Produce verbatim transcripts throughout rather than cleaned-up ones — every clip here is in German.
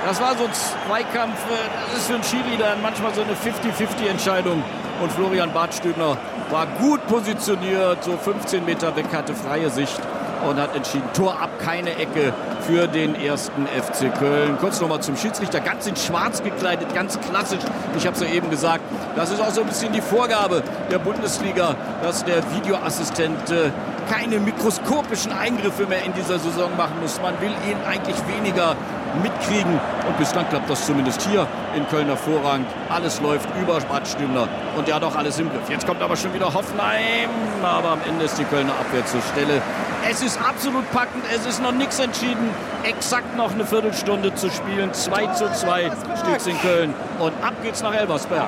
Das war so ein Zweikampf. Das ist für einen Schiri dann manchmal so eine fünfzig fünfzig Entscheidung. Und Florian Badstübner war gut positioniert, so fünfzehn Meter weg, hatte freie Sicht und hat entschieden, Tor ab, keine Ecke für den ersten F C Köln. Kurz nochmal zum Schiedsrichter, ganz in schwarz gekleidet, ganz klassisch. Ich habe es ja eben gesagt, das ist auch so ein bisschen die Vorgabe der Bundesliga, dass der Videoassistent äh, keine mikroskopischen Eingriffe mehr in dieser Saison machen muss. Man will ihn eigentlich weniger mitkriegen. Und bislang klappt das zumindest hier in Köln hervorragend. Alles läuft über Badstübner und der hat auch alles im Griff. Jetzt kommt aber schon wieder Hoffenheim. Aber am Ende ist die Kölner Abwehr zur Stelle. Es ist absolut packend. Es ist noch nichts entschieden. Exakt noch eine Viertelstunde zu spielen. zwei zu zwei steht es in Köln. Und ab geht's nach Elversberg.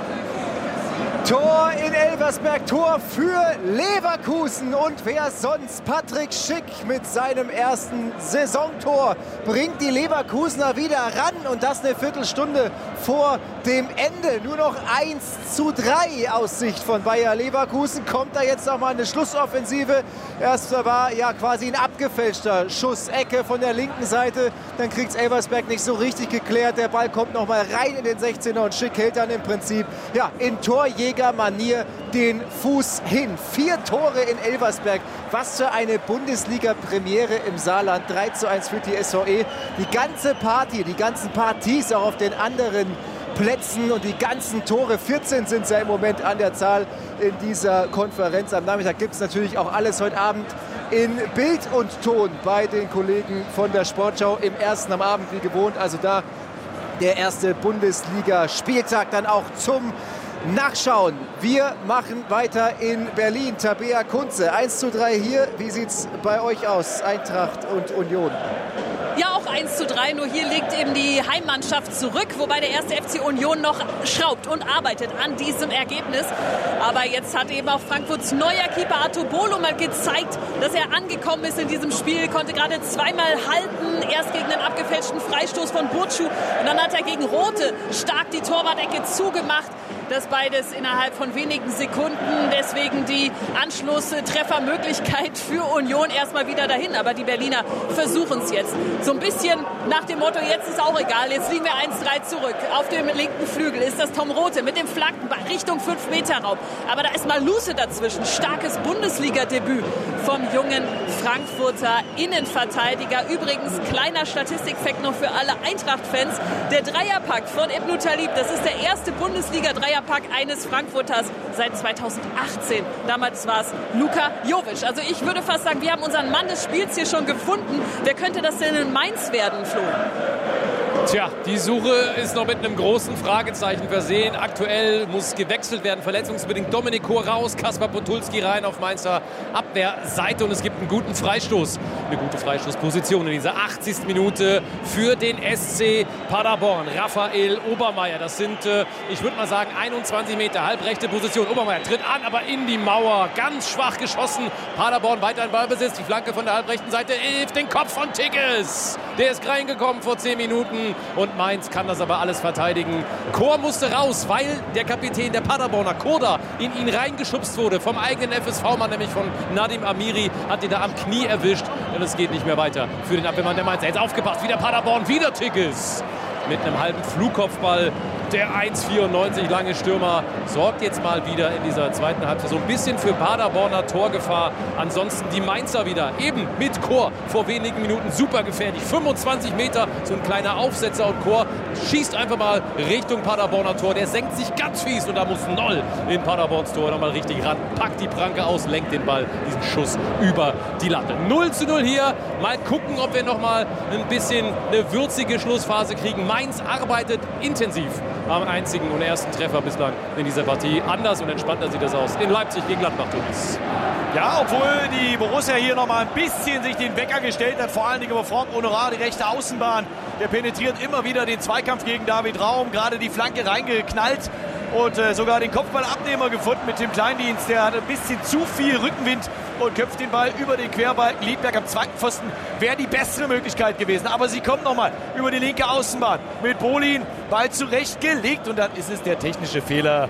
Tor in Elversberg, Tor für Leverkusen. Und wer sonst? Patrick Schick mit seinem ersten Saisontor bringt die Leverkusener wieder ran. Und das eine Viertelstunde vor dem Ende. Nur noch eins zu drei aus Sicht von Bayer Leverkusen. Kommt da jetzt noch mal eine Schlussoffensive. Erst war ja quasi ein abgefälschter Schuss, Ecke von der linken Seite. Dann kriegt es Elversberg nicht so richtig geklärt. Der Ball kommt noch mal rein in den sechzehner und Schick hält dann im Prinzip ja, in Torjägermanier den Fuß hin. Vier Tore in Elversberg. Was für eine Bundesliga-Premiere im Saarland. drei zu eins für die S V E. Die ganze Party, die ganzen Partys auch auf den anderen Plätzen und die ganzen Tore, vierzehn sind es ja im Moment an der Zahl in dieser Konferenz. Am Nachmittag gibt es natürlich auch alles heute Abend in Bild und Ton bei den Kollegen von der Sportschau im ersten am Abend wie gewohnt. Also da der erste Bundesliga-Spieltag dann auch zum Nachschauen. Wir machen weiter in Berlin. Tabea Kunze, eins zu drei hier. Wie sieht es bei euch aus, Eintracht und Union? Ja, auch eins zu drei, nur hier liegt eben die Heimmannschaft zurück, wobei der erste F C Union noch schraubt und arbeitet an diesem Ergebnis. Aber jetzt hat eben auch Frankfurts neuer Keeper Artur Bolo mal gezeigt, dass er angekommen ist in diesem Spiel, konnte gerade zweimal halten, erst gegen den abgefälschten Freistoß von Burcu und dann hat er gegen Rote stark die Torwart-Ecke zugemacht. Das beides innerhalb von wenigen Sekunden. Deswegen die Anschlusstreffermöglichkeit für Union erstmal wieder dahin. Aber die Berliner versuchen es jetzt. So ein bisschen nach dem Motto, jetzt ist auch egal. Jetzt liegen wir eins drei zurück. Auf dem linken Flügel ist das Tom Rothe mit dem Flankenball Richtung fünf Meter Raum. Aber da ist Maluse dazwischen. Starkes Bundesliga-Debüt vom jungen Frankfurter Innenverteidiger. Übrigens, kleiner Statistikfakt noch für alle Eintracht-Fans. Der Dreierpack von Ibn Talib, das ist der erste Bundesliga-Dreierpack eines Frankfurters seit zweitausendachtzehn. Damals war es Luka Jovic. Also ich würde fast sagen, wir haben unseren Mann des Spiels hier schon gefunden. Wer könnte das denn in Mainz werden, Flo? Tja, die Suche ist noch mit einem großen Fragezeichen versehen. Aktuell muss gewechselt werden, verletzungsbedingt Dominik Kor raus, Kaspar Potulski rein auf Mainzer Abwehrseite und es gibt einen guten Freistoß. Eine gute Freistoßposition in dieser achtzigsten Minute für den S C Paderborn. Raphael Obermeier, das sind, ich würde mal sagen, einundzwanzig Meter, halbrechte Position. Obermeier tritt an, aber in die Mauer, ganz schwach geschossen. Paderborn weiter in Ballbesitz, die Flanke von der halbrechten Seite, hilft den Kopf von Tigges. Der ist reingekommen vor zehn Minuten. Und Mainz kann das aber alles verteidigen. Kor musste raus, weil der Kapitän der Paderborner, Koda, in ihn reingeschubst wurde. Vom eigenen F S V-Mann, nämlich von Nadim Amiri, hat ihn da am Knie erwischt. Und es geht nicht mehr weiter für den Abwehrmann der Mainz. Jetzt aufgepasst, wieder Paderborn, wieder Tigges. Mit einem halben Flugkopfball. Der eins Komma vierundneunzig lange Stürmer sorgt jetzt mal wieder in dieser zweiten Halbzeit so ein bisschen für Paderborner Torgefahr. Ansonsten die Mainzer wieder, eben mit Kor vor wenigen Minuten super gefährlich. fünfundzwanzig Meter, so ein kleiner Aufsetzer und Kor schießt einfach mal Richtung Paderborner Tor. Der senkt sich ganz fies und da muss Noll in Paderborns Tor nochmal richtig ran. Packt die Pranke aus, lenkt den Ball, diesen Schuss über die Latte. null zu null hier. Mal gucken, ob wir nochmal ein bisschen eine würzige Schlussphase kriegen. Mainz arbeitet intensiv am einzigen und ersten Treffer bislang in dieser Partie. Anders und entspannter sieht das aus in Leipzig gegen Gladbach, Thomas. Ja, obwohl die Borussia hier noch mal ein bisschen sich den Wecker gestellt hat, vor allen Dingen über Franck Honorat, die rechte Außenbahn. Der penetriert immer wieder den Zweikampf gegen David Raum, gerade die Flanke reingeknallt und äh, sogar den Kopfballabnehmer gefunden mit dem Kleindienst. Der hat ein bisschen zu viel Rückenwind und köpft den Ball über den Querbalken. Liedberg am zweiten Pfosten wäre die bessere Möglichkeit gewesen. Aber sie kommt nochmal über die linke Außenbahn mit Bolin. Ball zurechtgelegt und dann ist es der technische Fehler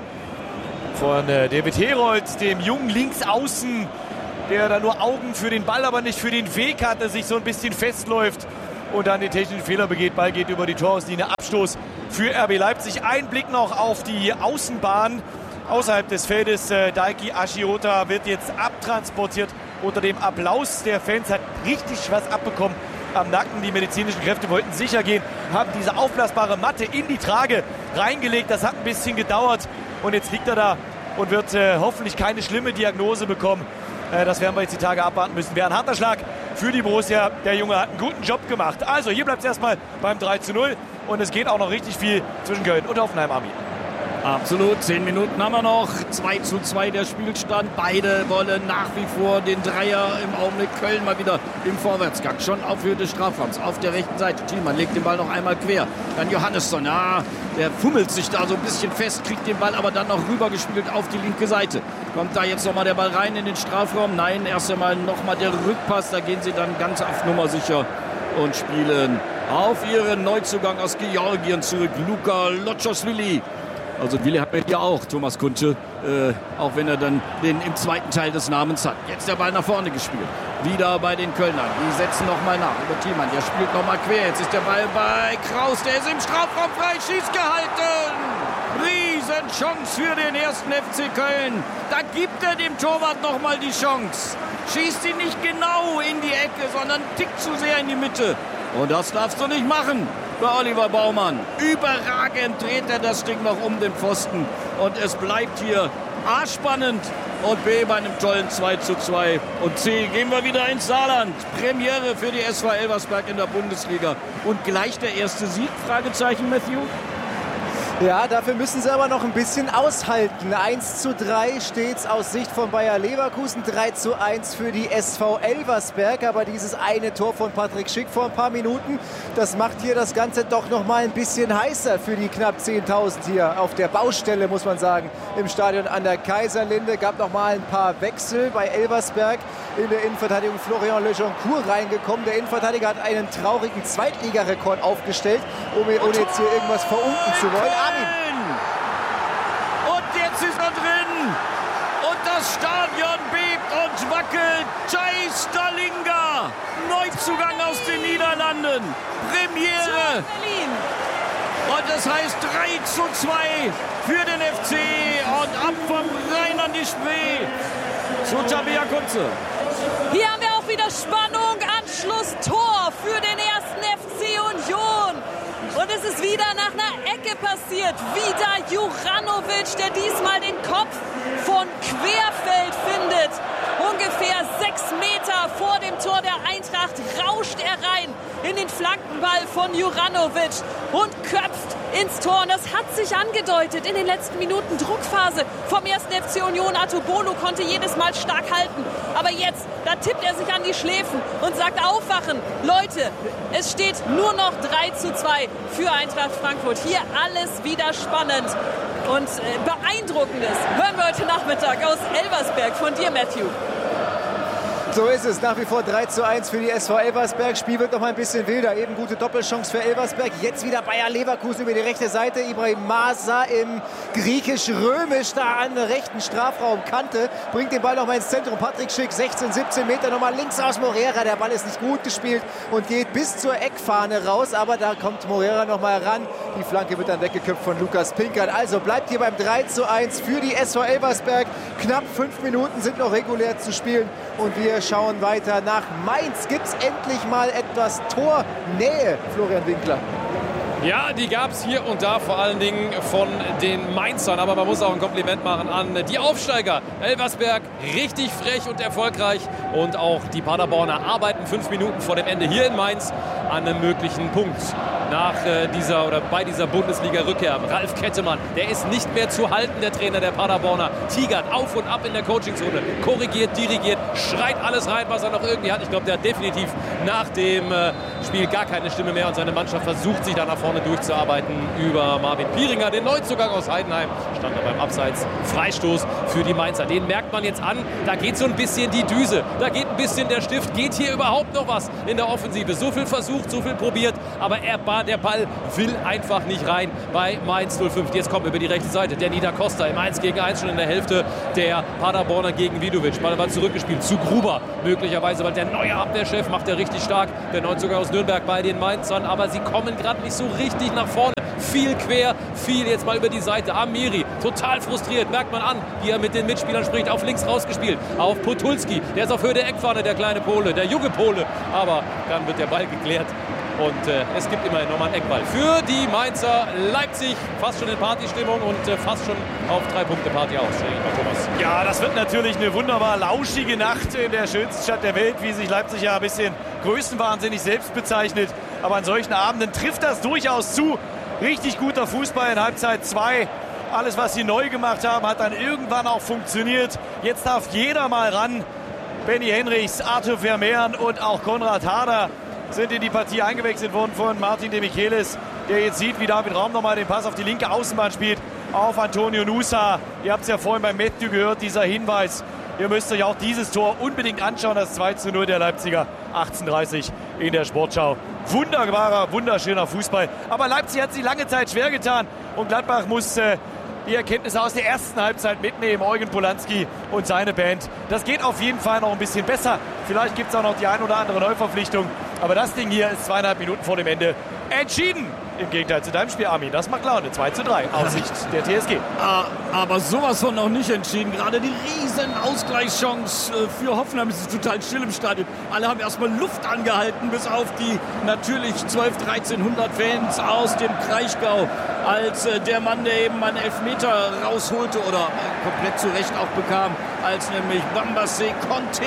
von äh, David Herold, dem jungen Linksaußen, der da nur Augen für den Ball, aber nicht für den Weg hat, der sich so ein bisschen festläuft. und dann den technischen Fehler begeht. Ball geht über die Torauslinie. Abstoß für R B Leipzig. Ein Blick noch auf die Außenbahn außerhalb des Feldes. Äh, Daiki Ashiota wird jetzt abtransportiert unter dem Applaus der Fans. Hat richtig was abbekommen am Nacken. Die medizinischen Kräfte wollten sicher gehen, haben diese aufblasbare Matte in die Trage reingelegt. Das hat ein bisschen gedauert und jetzt liegt er da und wird äh, hoffentlich keine schlimme Diagnose bekommen. Äh, das werden wir jetzt die Tage abwarten müssen. Wäre ein harter Schlag für die Borussia. Der Junge hat einen guten Job gemacht. Also hier bleibt es erstmal beim drei zu null und es geht auch noch richtig viel zwischen Köln und Hoffenheim, Armin. Absolut, zehn Minuten haben wir noch. zwei zu zwei der Spielstand. Beide wollen nach wie vor den Dreier im Augenblick. Köln mal wieder im Vorwärtsgang. Schon auf Höhe des Strafraums. Auf der rechten Seite. Thielmann legt den Ball noch einmal quer. Dann Johannesson. Ja, der fummelt sich da so ein bisschen fest, kriegt den Ball aber dann noch rübergespielt auf die linke Seite. Kommt da jetzt nochmal der Ball rein in den Strafraum? Nein, erst einmal nochmal der Rückpass. Da gehen sie dann ganz auf Nummer sicher und spielen auf ihren Neuzugang aus Georgien zurück. Luka Lotschosvili. Also Willi hat mir hier auch, Thomas Kunte, äh, auch wenn er dann den im zweiten Teil des Namens hat. Jetzt der Ball nach vorne gespielt. Wieder bei den Kölnern. Die setzen nochmal nach. Über Thielmann, der spielt nochmal quer. Jetzt ist der Ball bei Kraus. Der ist im Strafraum frei. Schießt gehalten. Riesenchance für den ersten F C Köln. Da gibt er dem Torwart nochmal die Chance. Schießt ihn nicht genau in die Ecke, sondern tickt zu sehr in die Mitte. Und das darfst du nicht machen. Bei Oliver Baumann. Überragend dreht er das Ding noch um den Pfosten. Und es bleibt hier A spannend und B bei einem tollen zwei zu zwei. Und C gehen wir wieder ins Saarland. Premiere für die S V Elversberg in der Bundesliga. Und gleich der erste Sieg? Fragezeichen, Matthew? Ja, dafür müssen sie aber noch ein bisschen aushalten. eins zu drei steht es aus Sicht von Bayer Leverkusen, drei zu eins für die S V Elversberg. Aber dieses eine Tor von Patrick Schick vor ein paar Minuten, das macht hier das Ganze doch noch mal ein bisschen heißer für die knapp zehntausend hier auf der Baustelle, muss man sagen, im Stadion an der Kaiserlinde. Gab noch mal ein paar Wechsel bei Elversberg. In der Innenverteidigung Florian Lejoncourt reingekommen. Der Innenverteidiger hat einen traurigen Zweitligarekord aufgestellt, um ohne jetzt hier irgendwas verunken zu wollen. Armin. Und jetzt ist er drin. Und das Stadion bebt und wackelt. Jai Stalinga, Neuzugang aus den Niederlanden. Premiere. Und das heißt drei zu zwei für den F C. Und ab vom Rhein an die Spree zu Tabea Kunze. Hier haben wir auch wieder Spannung. Anschlusstor für den ersten F C Union. Und es ist wieder nach einer Ecke passiert. Wieder Juranovic, der diesmal den Kopf von Querfeld findet. Ungefähr sechs Meter vor dem Tor der Eintracht rauscht er rein in den Flankenball von Juranovic und köpft ins Tor. Und das hat sich angedeutet in den letzten Minuten. Druckphase vom ersten F C Union. Atubolu konnte jedes Mal stark halten. Aber jetzt, da tippt er sich an die Schläfen und sagt: Aufwachen, Leute, es steht nur noch drei zu zwei für Eintracht Frankfurt. Hier alles wieder spannend und äh, beeindruckendes hören wir heute Nachmittag aus Elversberg von dir, Matthew. So ist es, nach wie vor drei zu eins für die S V Elversberg. Spiel wird noch mal ein bisschen wilder. Eben gute Doppelchance für Elversberg. Jetzt wieder Bayer Leverkusen über die rechte Seite. Ibrahim Masa im griechisch-römisch da an der rechten Strafraumkante. Bringt den Ball noch mal ins Zentrum. Patrick Schick, sechzehn, siebzehn Meter nochmal links aus Morera. Der Ball ist nicht gut gespielt und geht bis zur Eckfahne raus. Aber da kommt Morera noch mal ran. Die Flanke wird dann weggeköpft von Lukas Pinkert. Also bleibt hier beim drei zu eins für die S V Elversberg. Knapp fünf Minuten sind noch regulär zu spielen. Und wir schauen weiter nach Mainz. Gibt es endlich mal etwas Tornähe, Florian Winkler? Ja, die gab es hier und da, vor allen Dingen von den Mainzern. Aber man muss auch ein Kompliment machen an die Aufsteiger. Elversberg richtig frech und erfolgreich. Und auch die Paderborner arbeiten fünf Minuten vor dem Ende hier in Mainz an einem möglichen Punkt. Nach äh, dieser oder bei dieser Bundesliga-Rückkehr. Ralf Kettemann, der ist nicht mehr zu halten, der Trainer der Paderborner. Tigert auf und ab in der Coachingzone. Korrigiert, dirigiert, schreit alles rein, was er noch irgendwie hat. Ich glaube, der hat definitiv nach dem äh, Spiel gar keine Stimme mehr. Und seine Mannschaft versucht sich da nach vorne durchzuarbeiten über Marvin Pieringer. Den Neuzugang aus Heidenheim stand da beim Abseits. Freistoß für die Mainzer. Den merkt man jetzt an. Da geht so ein bisschen die Düse. Da geht ein bisschen der Stift. Geht hier überhaupt noch was in der Offensive? So viel versucht, so viel probiert. Aber er Ja, der Ball will einfach nicht rein bei Mainz null fünf. Jetzt kommt über die rechte Seite Danny da Costa im eins gegen eins schon in der Hälfte der Paderborner gegen Vidovic. Ball war zurückgespielt zu Gruber möglicherweise, weil der neue Abwehrchef macht er richtig stark. Der Neuzugänge aus Nürnberg bei den Mainzern, aber sie kommen gerade nicht so richtig nach vorne. Viel quer, viel jetzt mal über die Seite. Amiri, total frustriert, merkt man an, wie er mit den Mitspielern spricht. Auf links rausgespielt, auf Podolski. Der ist auf Höhe der Eckfahne, der kleine Pole, der junge Pole. Aber dann wird der Ball geklärt. Und äh, es gibt immerhin nochmal einen Eckball für die Mainzer. Leipzig fast schon in Partystimmung und äh, fast schon auf drei Punkte Party aus. Thomas. Ja, das wird natürlich eine wunderbar lauschige Nacht in der schönsten Stadt der Welt, wie sich Leipzig ja ein bisschen größenwahnsinnig selbst bezeichnet. Aber an solchen Abenden trifft das durchaus zu. Richtig guter Fußball in Halbzeit zwei. Alles, was sie neu gemacht haben, hat dann irgendwann auch funktioniert. Jetzt darf jeder mal ran. Benny Henrichs, Arthur Vermeeren und auch Konrad Harder sind in die Partie eingewechselt worden von Martin de Michelis, der jetzt sieht, wie David Raum nochmal den Pass auf die linke Außenbahn spielt, auf Antonio Nusa. Ihr habt es ja vorhin beim Matthew gehört, dieser Hinweis. Ihr müsst euch auch dieses Tor unbedingt anschauen, das zwei zu null der Leipziger, achtzehn Uhr dreißig in der Sportschau. Wunderbarer, wunderschöner Fußball. Aber Leipzig hat sich lange Zeit schwer getan und Gladbach muss äh, die Erkenntnisse aus der ersten Halbzeit mitnehmen. Eugen Polanski und seine Band. Das geht auf jeden Fall noch ein bisschen besser. Vielleicht gibt es auch noch die ein oder andere Neuverpflichtung. Aber das Ding hier ist zweieinhalb Minuten vor dem Ende entschieden. Im Gegenteil zu deinem Spiel, Armin. Das macht Laune. zwei zu drei aus Sicht der T S G. Aber sowas von noch nicht entschieden. Gerade die riesen Ausgleichschance für Hoffenheim. Es ist total still im Stadion. Alle haben erstmal Luft angehalten, bis auf die natürlich zwölf, dreizehnhundert Fans aus dem Kraichgau. Als der Mann, der eben einen Elfmeter rausholte oder komplett zu Recht auch bekam, als nämlich Bambassé Conte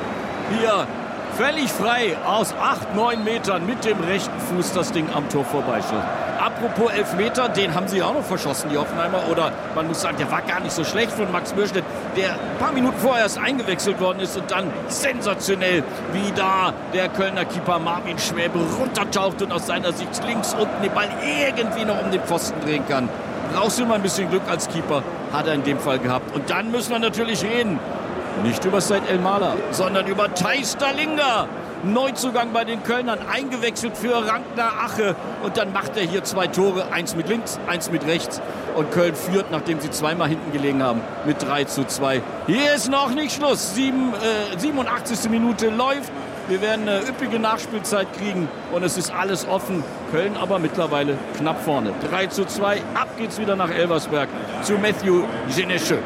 hier völlig frei aus acht, neun Metern mit dem rechten Fuß das Ding am Tor vorbeischlägt. Apropos Elfmeter, den haben sie auch noch verschossen, die Hoffenheimer. Oder man muss sagen, der war gar nicht so schlecht von Max Mürschnitt, der ein paar Minuten vorher erst eingewechselt worden ist und dann sensationell, wie da der Kölner Keeper Marvin Schwäbe runtertaucht und aus seiner Sicht links unten den Ball irgendwie noch um den Pfosten drehen kann. Brauchst du immer ein bisschen Glück als Keeper, hat er in dem Fall gehabt. Und dann müssen wir natürlich reden. Nicht über Said Elmalah, sondern über Thijs Dallinga. Neuzugang bei den Kölnern, eingewechselt für Ragnar Ache. Und dann macht er hier zwei Tore, eins mit links, eins mit rechts. Und Köln führt, nachdem sie zweimal hinten gelegen haben, mit drei zu zwei. Hier ist noch nicht Schluss. Sieben, äh, siebenundachtzigste Minute läuft. Wir werden eine üppige Nachspielzeit kriegen und es ist alles offen. Köln aber mittlerweile knapp vorne. drei zu zwei. Ab geht's wieder nach Elversberg zu Matthew Genesche.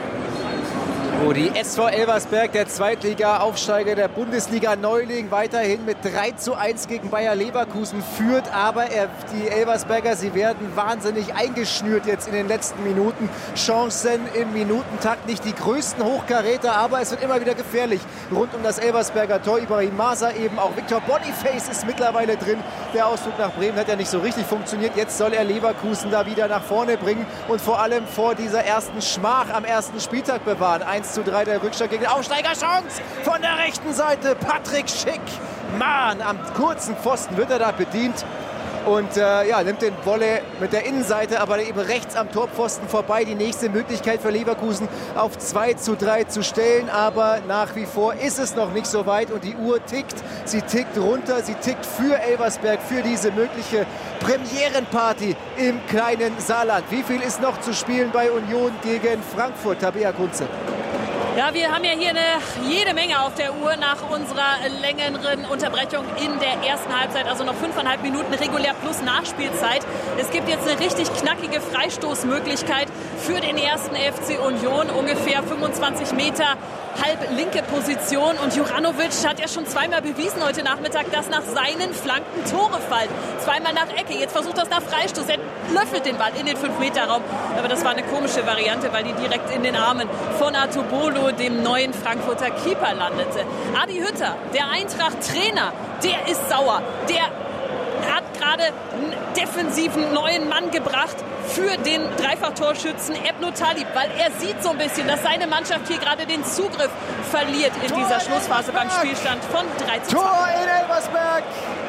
Wo die S V Elversberg, der Zweitliga-Aufsteiger der Bundesliga-Neuling, weiterhin mit drei zu eins gegen Bayer Leverkusen führt. Aber er, die Elversberger, sie werden wahnsinnig eingeschnürt jetzt in den letzten Minuten. Chancen im Minutentakt, nicht die größten Hochkaräter, aber es wird immer wieder gefährlich. Rund um das Elversberger Tor, Ibrahim Masa eben, auch Victor Boniface ist mittlerweile drin. Der Ausflug nach Bremen hat ja nicht so richtig funktioniert. Jetzt soll er Leverkusen da wieder nach vorne bringen und vor allem vor dieser ersten Schmach am ersten Spieltag bewahren. eins zu drei der Rückstand gegen den Aufsteiger. Chance von der rechten Seite. Patrick Schick. Mann, am kurzen Pfosten wird er da bedient. Und äh, ja, nimmt den Wolle mit der Innenseite, aber eben rechts am Torpfosten vorbei. Die nächste Möglichkeit für Leverkusen auf zwei zu drei zu stellen. Aber nach wie vor ist es noch nicht so weit und die Uhr tickt. Sie tickt runter, sie tickt für Elversberg, für diese mögliche Premierenparty im kleinen Saarland. Wie viel ist noch zu spielen bei Union gegen Frankfurt? Tabea Kunze. Ja, wir haben ja hier eine, jede Menge auf der Uhr nach unserer längeren Unterbrechung in der ersten Halbzeit. Also noch fünfeinhalb Minuten regulär plus Nachspielzeit. Es gibt jetzt eine richtig knackige Freistoßmöglichkeit für den ersten F C Union. Ungefähr fünfundzwanzig Meter halb linke Position. Und Juranovic hat ja schon zweimal bewiesen heute Nachmittag, dass nach seinen Flanken Tore fallen. Zweimal nach Ecke. Jetzt versucht das nach Freistoß. Er löffelt den Ball in den fünf Meter Raum. Aber das war eine komische Variante, weil die direkt in den Armen von Artubolo, dem neuen Frankfurter Keeper, landete. Adi Hütter, der Eintracht-Trainer, der ist sauer. Der hat gerade einen defensiven neuen Mann gebracht für den Dreifach-Torschützen Ebno Talib, weil er sieht so ein bisschen, dass seine Mannschaft hier gerade den Zugriff verliert in Tor dieser in Schlussphase beim Spielstand von drei zu zwei. Tor in Elversberg!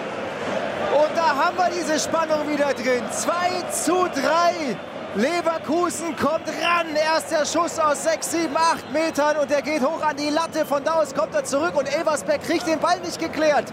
Und da haben wir diese Spannung wieder drin. zwei zu drei. Leverkusen kommt ran. Erster Schuss aus sechs, sieben, acht Metern und der geht hoch an die Latte. Von da aus kommt er zurück und Elversberg kriegt den Ball nicht geklärt.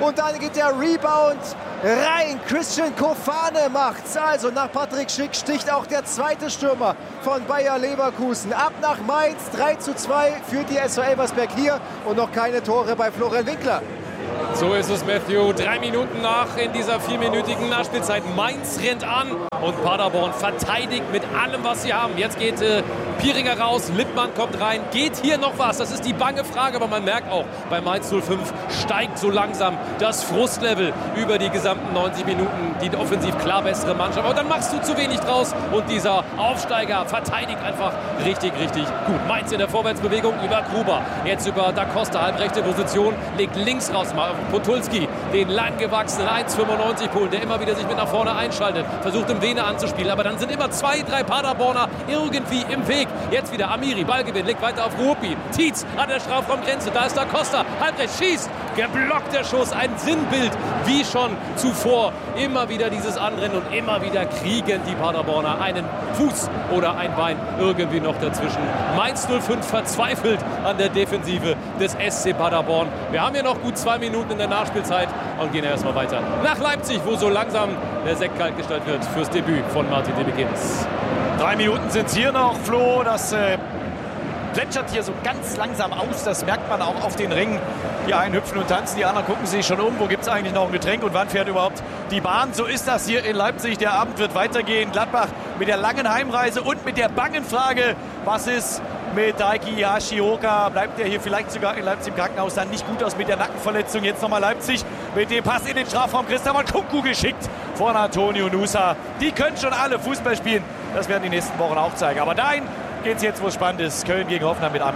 Und dann geht der Rebound rein. Christian Kofane macht's. Also nach Patrick Schick sticht auch der zweite Stürmer von Bayer Leverkusen. Ab nach Mainz. drei zu zwei für die S V Elversberg hier. Und noch keine Tore bei Florian Winkler. So ist es, Matthew. Drei Minuten nach in dieser vierminütigen Nachspielzeit. Mainz rennt an und Paderborn verteidigt mit allem, was sie haben. Jetzt geht äh, Pieringer raus, Lippmann kommt rein. Geht hier noch was? Das ist die bange Frage, aber man merkt auch, bei Mainz null fünf steigt so langsam das Frustlevel über die gesamten neunzig Minuten. Die offensiv klar bessere Mannschaft. Aber dann machst du zu wenig draus und dieser Aufsteiger verteidigt einfach richtig, richtig gut. Mainz in der Vorwärtsbewegung über Gruber. Jetzt über Da Costa, halbrechte Position, legt links raus mal auf Potulski, den langgewachsenen eins fünfundneunzig Polen, der immer wieder sich mit nach vorne einschaltet, versucht im Vene anzuspielen, aber dann sind immer zwei, drei Paderborner irgendwie im Weg. Jetzt wieder Amiri, Ballgewinn, legt weiter auf Ruopi. Tietz an der Strafraumgrenze, da ist Da Costa, halbrechts, schießt, geblockt der Schuss, ein Sinnbild, wie schon zuvor. Immer wieder dieses Anrennen und immer wieder kriegen die Paderborner einen Fuß oder ein Bein irgendwie noch dazwischen. Mainz null fünf verzweifelt an der Defensive des S C Paderborn. Wir haben hier noch gut zwei Minuten in der Nachspielzeit und gehen erstmal weiter nach Leipzig, wo so langsam der Sekt kalt gestellt wird fürs Debüt von Martin de Bekenis. Drei Minuten sind es hier noch, Flo. Das äh, plätschert hier so ganz langsam aus. Das merkt man auch auf den Ringen. Die einen hüpfen und tanzen, die anderen gucken sich schon um. Wo gibt es eigentlich noch ein Getränk und wann fährt überhaupt die Bahn? So ist das hier in Leipzig. Der Abend wird weitergehen. Gladbach mit der langen Heimreise und mit der bangen Frage, was ist mit Daiki Hashioka? Bleibt er hier vielleicht sogar in Leipzig im Krankenhaus? Dann nicht gut aus mit der Nackenverletzung. Jetzt nochmal Leipzig mit dem Pass in den Strafraum. Christian Kunku geschickt von Antonio Nusa. Die können schon alle Fußball spielen. Das werden die nächsten Wochen auch zeigen. Aber dahin geht es jetzt, wo es spannend ist. Köln gegen Hoffenheim mit Armin.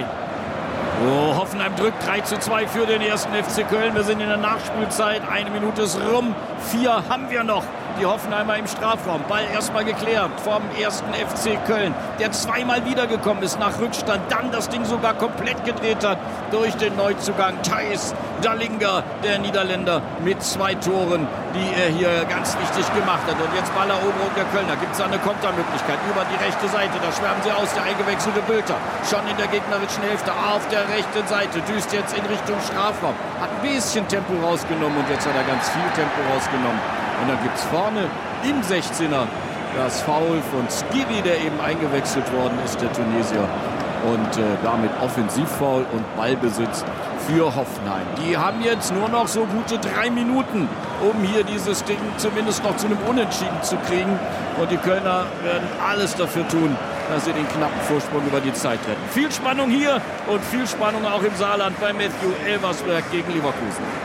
Oh, Hoffenheim drückt drei zu zwei für den ersten F C Köln. Wir sind in der Nachspielzeit. Eine Minute ist rum. Vier haben wir noch. Die Hoffenheimer im Strafraum. Ball erstmal geklärt vom ersten F C Köln, der zweimal wiedergekommen ist nach Rückstand. Dann das Ding sogar komplett gedreht hat durch den Neuzugang Thijs Dallinga, der Niederländer, mit zwei Toren, die er hier ganz wichtig gemacht hat. Und jetzt Balleroberung der Kölner. Gibt es eine Kontermöglichkeit über die rechte Seite. Da schwärmen sie aus, der eingewechselte Bülter. Schon in der gegnerischen Hälfte auf der rechten Seite. Düst jetzt in Richtung Strafraum. Hat ein bisschen Tempo rausgenommen und jetzt hat er ganz viel Tempo rausgenommen. Und dann gibt es vorne im sechzehner das Foul von Skiri, der eben eingewechselt worden ist, der Tunesier. Und äh, damit Offensivfoul und Ballbesitz für Hoffenheim. Die haben jetzt nur noch so gute drei Minuten, um hier dieses Ding zumindest noch zu einem Unentschieden zu kriegen. Und die Kölner werden alles dafür tun, dass sie den knappen Vorsprung über die Zeit retten. Viel Spannung hier und viel Spannung auch im Saarland bei Matthew Elversberg gegen Leverkusen.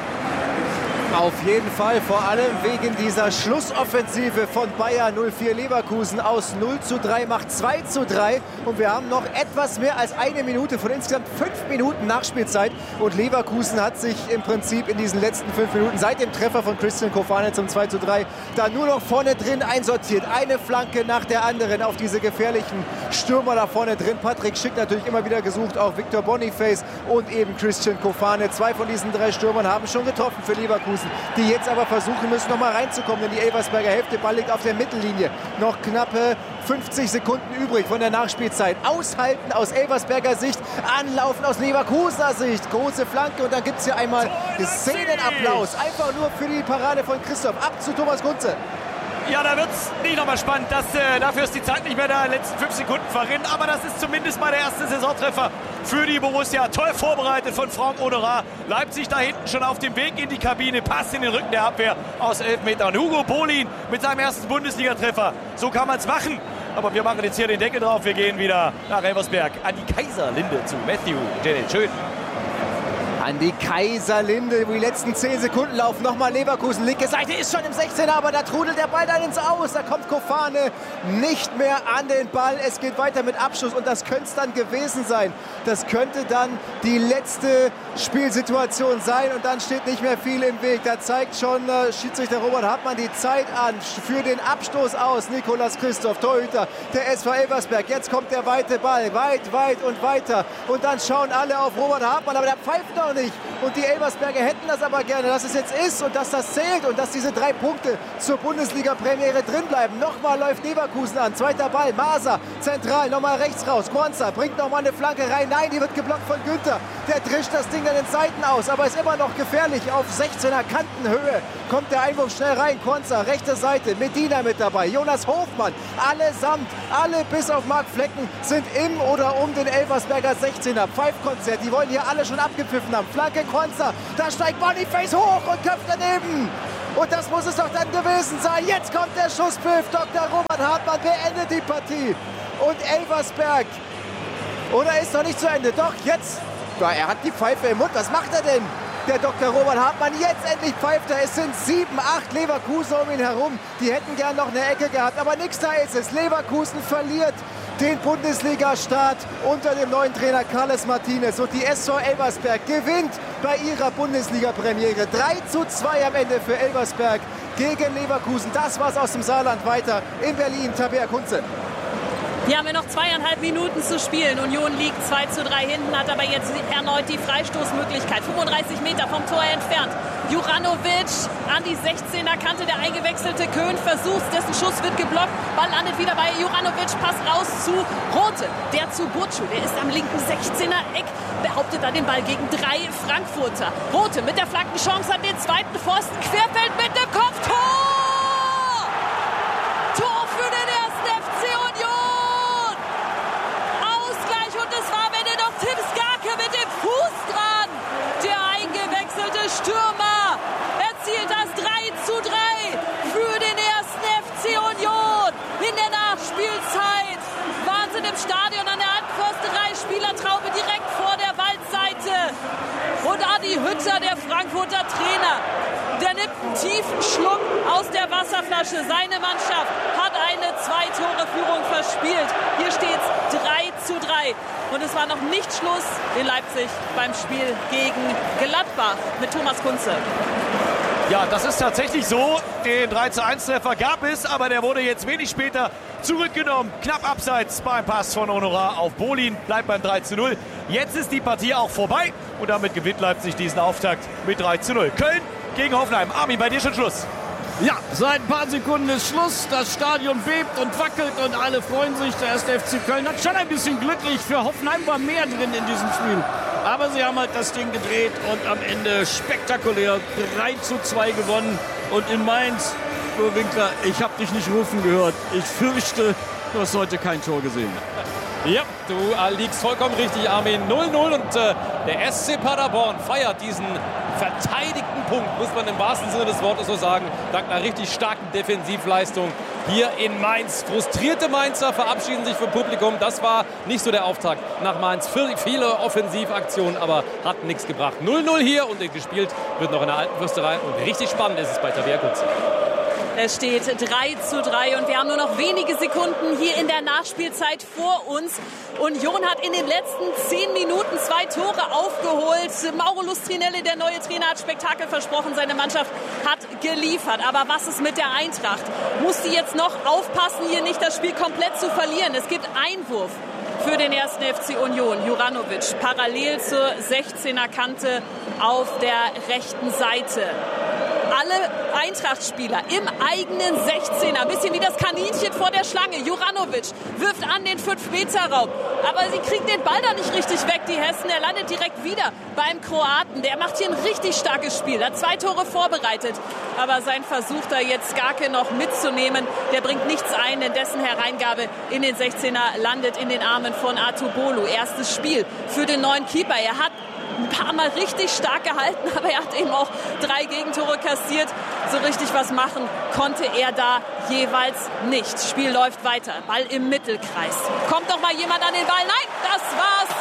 Auf jeden Fall, vor allem wegen dieser Schlussoffensive von Bayer null vier Leverkusen. Aus null zu drei macht zwei zu drei und wir haben noch etwas mehr als eine Minute von insgesamt fünf Minuten Nachspielzeit und Leverkusen hat sich im Prinzip in diesen letzten fünf Minuten seit dem Treffer von Christian Kofane zum zwei zu drei da nur noch vorne drin einsortiert. Eine Flanke nach der anderen auf diese gefährlichen Stürmer da vorne drin. Patrick Schick natürlich immer wieder gesucht, auch Victor Boniface und eben Christian Kofane. Zwei von diesen drei Stürmern haben schon getroffen für Leverkusen, die jetzt aber versuchen müssen, noch mal reinzukommen in die Elversberger Hälfte. Ball liegt auf der Mittellinie. Noch knappe fünfzig Sekunden übrig von der Nachspielzeit. Aushalten aus Elversberger Sicht, anlaufen aus Leverkusener Sicht. Große Flanke und dann gibt es hier einmal Szenenapplaus. Einfach nur für die Parade von Christoph. Ab zu Thomas Kunze. Ja, da wird es nicht nochmal spannend. Das, äh, dafür ist die Zeit nicht mehr da. Letzten fünf Sekunden verrinnen. Aber das ist zumindest mal der erste Saisontreffer für die Borussia. Toll vorbereitet von Franck Honorat. Leipzig da hinten schon auf dem Weg in die Kabine. Pass in den Rücken der Abwehr aus elf Metern. Hugo Bolin mit seinem ersten Bundesliga-Treffer. So kann man es machen. Aber wir machen jetzt hier den Deckel drauf. Wir gehen wieder nach Elversberg an die Kaiserlinde zu Matthew Janet. Schön. An die Kaiserlinde, wo die letzten zehn Sekunden laufen. Nochmal Leverkusen, linke Seite ist schon im sechzehner, aber da trudelt der Ball dann ins Aus. Da kommt Kofane nicht mehr an den Ball. Es geht weiter mit Abschluss und das könnte es dann gewesen sein. Das könnte dann die letzte Spielsituation sein und dann steht nicht mehr viel im Weg. Da zeigt schon äh, Schiedsrichter Robert Hartmann die Zeit an für den Abstoß aus. Nikolas Christoph, Torhüter der S V Elversberg. Jetzt kommt der weite Ball, weit, weit und weiter. Und dann schauen alle auf Robert Hartmann, aber der pfeift noch nicht. Und die Elversberger hätten das aber gerne, dass es jetzt ist und dass das zählt und dass diese drei Punkte zur Bundesliga-Premiere drin bleiben. Nochmal läuft Leverkusen an. Zweiter Ball, Maser, zentral, nochmal rechts raus. Quanza bringt nochmal eine Flanke rein. Nein, die wird geblockt von Günther. Der drischt das Ding an den Seiten aus, aber ist immer noch gefährlich. Auf sechzehner Kantenhöhe kommt der Einwurf schnell rein. Konza, rechte Seite, Medina mit dabei, Jonas Hofmann. Allesamt, alle bis auf Marc Flecken sind im oder um den Elversberger sechzehner. Pfeifkonzert, die wollen hier alle schon abgepfiffen haben. Flanke Konza, da steigt Boniface hoch und köpft daneben. Und das muss es doch dann gewesen sein. Jetzt kommt der Schusspfiff. Doktor Robert Hartmann beendet die Partie. Und Elversberg, oder ist noch nicht zu Ende? Doch, jetzt. Ja, er hat die Pfeife im Mund. Was macht er denn? Der Doktor Robert Hartmann, jetzt endlich pfeift er. Es sind sieben, acht Leverkusen um ihn herum. Die hätten gern noch eine Ecke gehabt. Aber nichts da ist es. Leverkusen verliert den Bundesliga-Start unter dem neuen Trainer Carles Martinez. Und die S V Elversberg gewinnt bei ihrer Bundesliga-Premiere. drei zu zwei am Ende für Elversberg gegen Leverkusen. Das war's aus dem Saarland. Weiter in Berlin. Tabea Kunze. Hier haben wir noch zweieinhalb Minuten zu spielen. Union liegt zwei zu drei hinten, hat aber jetzt erneut die Freistoßmöglichkeit. fünfunddreißig Meter vom Tor entfernt. Juranovic an die sechzehner Kante, der eingewechselte Köhn versucht, dessen Schuss wird geblockt. Ball landet wieder bei Juranovic, Pass raus zu Rote, der zu Burcu. Der ist am linken sechzehner Eck, behauptet da den Ball gegen drei Frankfurter. Rote mit der Flankenchance an den zweiten Pfosten, querfeld mit dem Kopf, Tor! Tor für den ersten F C Union! Ausgleich und es war am Ende noch Tim Skarke mit dem Fuß dran. Der eingewechselte Stürmer erzielt das drei zu drei für den ersten F C Union. In der Nachspielzeit Wahnsinn im Stadion an der Anpfosterei, Spielertraube direkt vor der Waldseite. Und Adi Hütter, der Frankfurter Trainer, der nimmt einen tiefen Schluck aus der Wasserflasche. Seine Mannschaft hat eine Zwei-Tore-Führung verspielt. Hier steht es drei zu drei. Und es war noch nicht Schluss in Leipzig beim Spiel gegen Gladbach mit Thomas Kunze. Ja, das ist tatsächlich so. Den drei zu eins Treffer gab es, aber der wurde jetzt wenig später zurückgenommen. Knapp abseits beim Pass von Honorar auf Bolin. Bleibt beim drei zu null. Jetzt ist die Partie auch vorbei und damit gewinnt Leipzig diesen Auftakt mit drei zu null. Köln gegen Hoffenheim. Armin, bei dir schon Schluss. Ja, seit ein paar Sekunden ist Schluss. Das Stadion bebt und wackelt und alle freuen sich. Der erste F C Köln hat schon ein bisschen glücklich. Für Hoffenheim war mehr drin in diesem Spiel. Aber sie haben halt das Ding gedreht und am Ende spektakulär drei zu zwei gewonnen. Und in Mainz, Flo Winkler, ich habe dich nicht rufen gehört. Ich fürchte, du hast heute kein Tor gesehen. Ja, du äh, liegst vollkommen richtig, Armin. null null und äh, der S C Paderborn feiert diesen verteidigten Punkt, muss man im wahrsten Sinne des Wortes so sagen, dank einer richtig starken Defensivleistung hier in Mainz. Frustrierte Mainzer verabschieden sich vom Publikum. Das war nicht so der Auftakt nach Mainz. Viele Offensivaktionen, aber hat nichts gebracht. null null hier und gespielt wird noch in der alten Fürsterei. Und richtig spannend ist es bei Tabea Kunze. Es steht drei zu drei und wir haben nur noch wenige Sekunden hier in der Nachspielzeit vor uns. Union hat in den letzten zehn Minuten zwei Tore aufgeholt. Mauro Lustrinelli, der neue Trainer, hat Spektakel versprochen. Seine Mannschaft hat geliefert. Aber was ist mit der Eintracht? Muss die jetzt noch aufpassen, hier nicht das Spiel komplett zu verlieren? Es gibt Einwurf für den ersten F C Union. Juranovic parallel zur sechzehner Kante auf der rechten Seite. Alle Eintracht-Spieler im eigenen sechzehner. Ein bisschen wie das Kaninchen vor der Schlange. Juranovic wirft an den fünf Meter Raum. Aber sie kriegen den Ball da nicht richtig weg, die Hessen. Er landet direkt wieder beim Kroaten. Der macht hier ein richtig starkes Spiel. Er hat zwei Tore vorbereitet. Aber sein Versuch, da jetzt Skarke noch mitzunehmen, der bringt nichts ein. Denn dessen Hereingabe in den sechzehner landet in den Armen von Atubolu. Erstes Spiel für den neuen Keeper. Er hat ein paar Mal richtig stark gehalten, aber er hat eben auch drei Gegentore kassiert. So richtig was machen konnte er da jeweils nicht. Spiel läuft weiter. Ball im Mittelkreis. Kommt doch mal jemand an den Ball? Nein, das war's.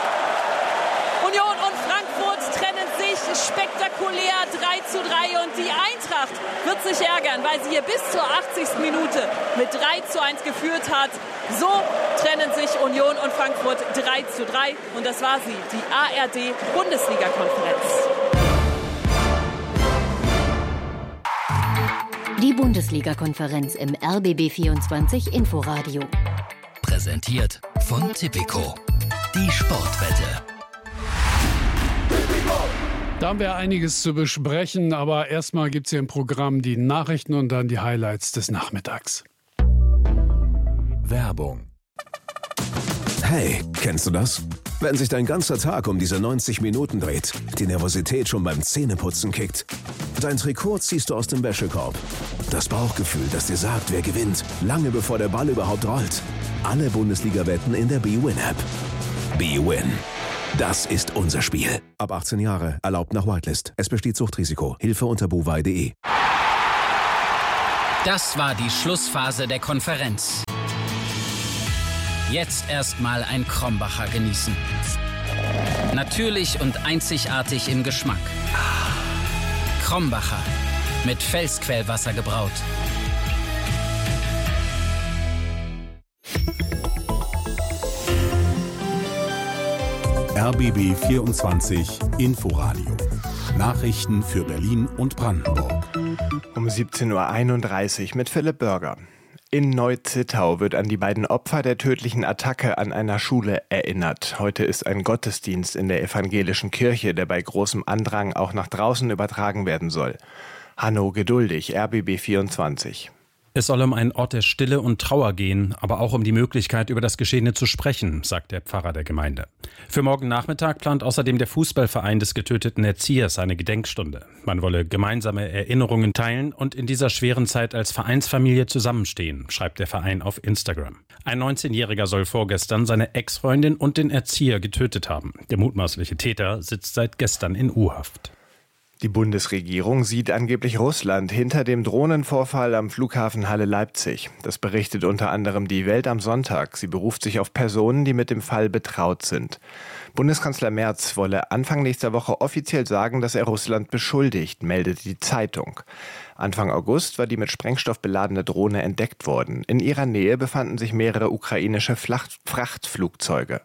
Union und Frankfurt trennen sich spektakulär drei zu drei und die Eintracht wird sich ärgern, weil sie hier bis zur achtzigsten Minute mit drei zu eins geführt hat. So trennen sich Union und Frankfurt drei zu drei und das war sie, die A R D-Bundesliga-Konferenz. Die Bundesliga-Konferenz im R B B vierundzwanzig Inforadio. Präsentiert von Tipico. Die Sportwette. Da haben wir einiges zu besprechen, aber erstmal gibt es hier im Programm die Nachrichten und dann die Highlights des Nachmittags. Werbung. Hey, kennst du das? Wenn sich dein ganzer Tag um diese neunzig Minuten dreht, die Nervosität schon beim Zähneputzen kickt, dein Trikot ziehst du aus dem Wäschekorb. Das Bauchgefühl, das dir sagt, wer gewinnt, lange bevor der Ball überhaupt rollt. Alle Bundesliga-Wetten in der B-Win-App. B-Win. Das ist unser Spiel. Ab achtzehn Jahre, erlaubt nach Whitelist. Es besteht Suchtrisiko. Hilfe unter bovai punkt de. Das war die Schlussphase der Konferenz. Jetzt erstmal ein Krombacher genießen. Natürlich und einzigartig im Geschmack. Krombacher. Mit Felsquellwasser gebraut. R B B vierundzwanzig Inforadio. Nachrichten für Berlin und Brandenburg. Um siebzehn Uhr einunddreißig mit Philipp Börger. In Neu-Zittau wird an die beiden Opfer der tödlichen Attacke an einer Schule erinnert. Heute ist ein Gottesdienst in der evangelischen Kirche, der bei großem Andrang auch nach draußen übertragen werden soll. Hanno Geduldig, R B B vierundzwanzig. Es soll um einen Ort der Stille und Trauer gehen, aber auch um die Möglichkeit, über das Geschehene zu sprechen, sagt der Pfarrer der Gemeinde. Für morgen Nachmittag plant außerdem der Fußballverein des getöteten Erziehers eine Gedenkstunde. Man wolle gemeinsame Erinnerungen teilen und in dieser schweren Zeit als Vereinsfamilie zusammenstehen, schreibt der Verein auf Instagram. Ein neunzehnjähriger soll vorgestern seine Ex-Freundin und den Erzieher getötet haben. Der mutmaßliche Täter sitzt seit gestern in U-Haft. Die Bundesregierung sieht angeblich Russland hinter dem Drohnenvorfall am Flughafen Halle-Leipzig. Das berichtet unter anderem die Welt am Sonntag. Sie beruft sich auf Personen, die mit dem Fall betraut sind. Bundeskanzler Merz wolle Anfang nächster Woche offiziell sagen, dass er Russland beschuldigt, meldet die Zeitung. Anfang August war die mit Sprengstoff beladene Drohne entdeckt worden. In ihrer Nähe befanden sich mehrere ukrainische Frachtflugzeuge.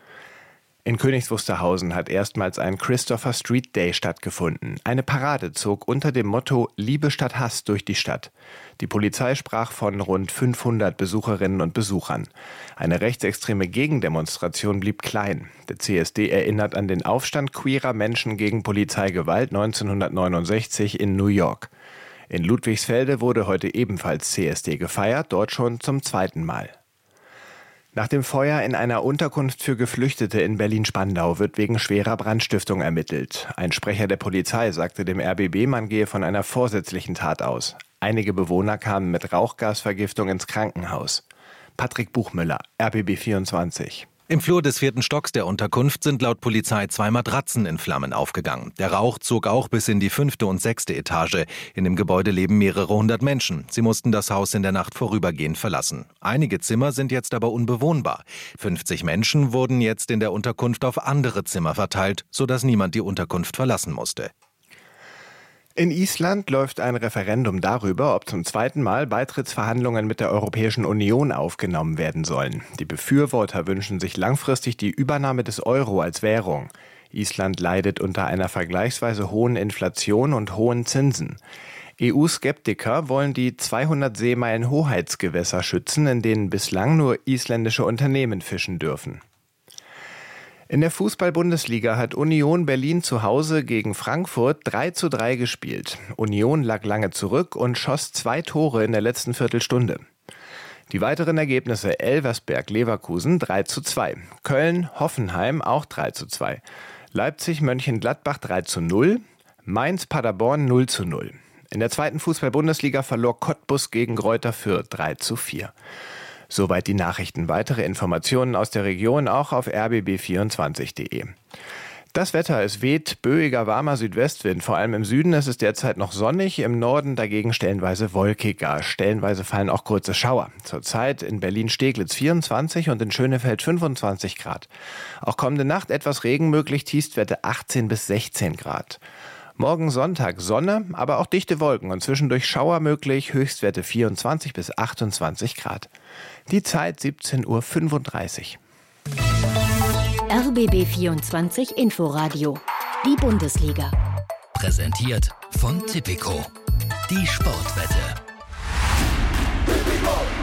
In Königs Wusterhausen hat erstmals ein Christopher Street Day stattgefunden. Eine Parade zog unter dem Motto Liebe statt Hass durch die Stadt. Die Polizei sprach von rund fünfhundert Besucherinnen und Besuchern. Eine rechtsextreme Gegendemonstration blieb klein. Der C S D erinnert an den Aufstand queerer Menschen gegen Polizeigewalt neunzehnhundertneunundsechzig in New York. In Ludwigsfelde wurde heute ebenfalls C S D gefeiert, dort schon zum zweiten Mal. Nach dem Feuer in einer Unterkunft für Geflüchtete in Berlin-Spandau wird wegen schwerer Brandstiftung ermittelt. Ein Sprecher der Polizei sagte dem R B B, man gehe von einer vorsätzlichen Tat aus. Einige Bewohner kamen mit Rauchgasvergiftung ins Krankenhaus. Patrick Buchmüller, R B B vierundzwanzig. Im Flur des vierten Stocks der Unterkunft sind laut Polizei zwei Matratzen in Flammen aufgegangen. Der Rauch zog auch bis in die fünfte und sechste Etage. In dem Gebäude leben mehrere hundert Menschen. Sie mussten das Haus in der Nacht vorübergehend verlassen. Einige Zimmer sind jetzt aber unbewohnbar. fünfzig Menschen wurden jetzt in der Unterkunft auf andere Zimmer verteilt, sodass niemand die Unterkunft verlassen musste. In Island läuft ein Referendum darüber, ob zum zweiten Mal Beitrittsverhandlungen mit der Europäischen Union aufgenommen werden sollen. Die Befürworter wünschen sich langfristig die Übernahme des Euro als Währung. Island leidet unter einer vergleichsweise hohen Inflation und hohen Zinsen. E U-Skeptiker wollen die zweihundert Seemeilen Hoheitsgewässer schützen, in denen bislang nur isländische Unternehmen fischen dürfen. In der Fußball-Bundesliga hat Union Berlin zu Hause gegen Frankfurt drei zu drei gespielt. Union lag lange zurück und schoss zwei Tore in der letzten Viertelstunde. Die weiteren Ergebnisse: Elversberg-Leverkusen drei zu zwei, Köln-Hoffenheim auch drei zu zwei, Leipzig-Mönchengladbach drei zu null, Mainz-Paderborn null zu null. In der zweiten Fußball-Bundesliga verlor Cottbus gegen Greuther Fürth drei zu vier. Soweit die Nachrichten. Weitere Informationen aus der Region auch auf r b b vierundzwanzig punkt de. Das Wetter, es weht böiger, warmer Südwestwind. Vor allem im Süden ist es derzeit noch sonnig, im Norden dagegen stellenweise wolkiger. Stellenweise fallen auch kurze Schauer. Zurzeit in Berlin-Steglitz vierundzwanzig und in Schönefeld fünfundzwanzig Grad. Auch kommende Nacht etwas Regen möglich, Tiefstwerte achtzehn bis sechzehn Grad. Morgen Sonntag Sonne, aber auch dichte Wolken und zwischendurch Schauer möglich, Höchstwerte vierundzwanzig bis achtundzwanzig Grad. Die Zeit siebzehn Uhr fünfunddreißig. R B B vierundzwanzig Inforadio. Die Bundesliga. Präsentiert von Tipico. Die Sportwette.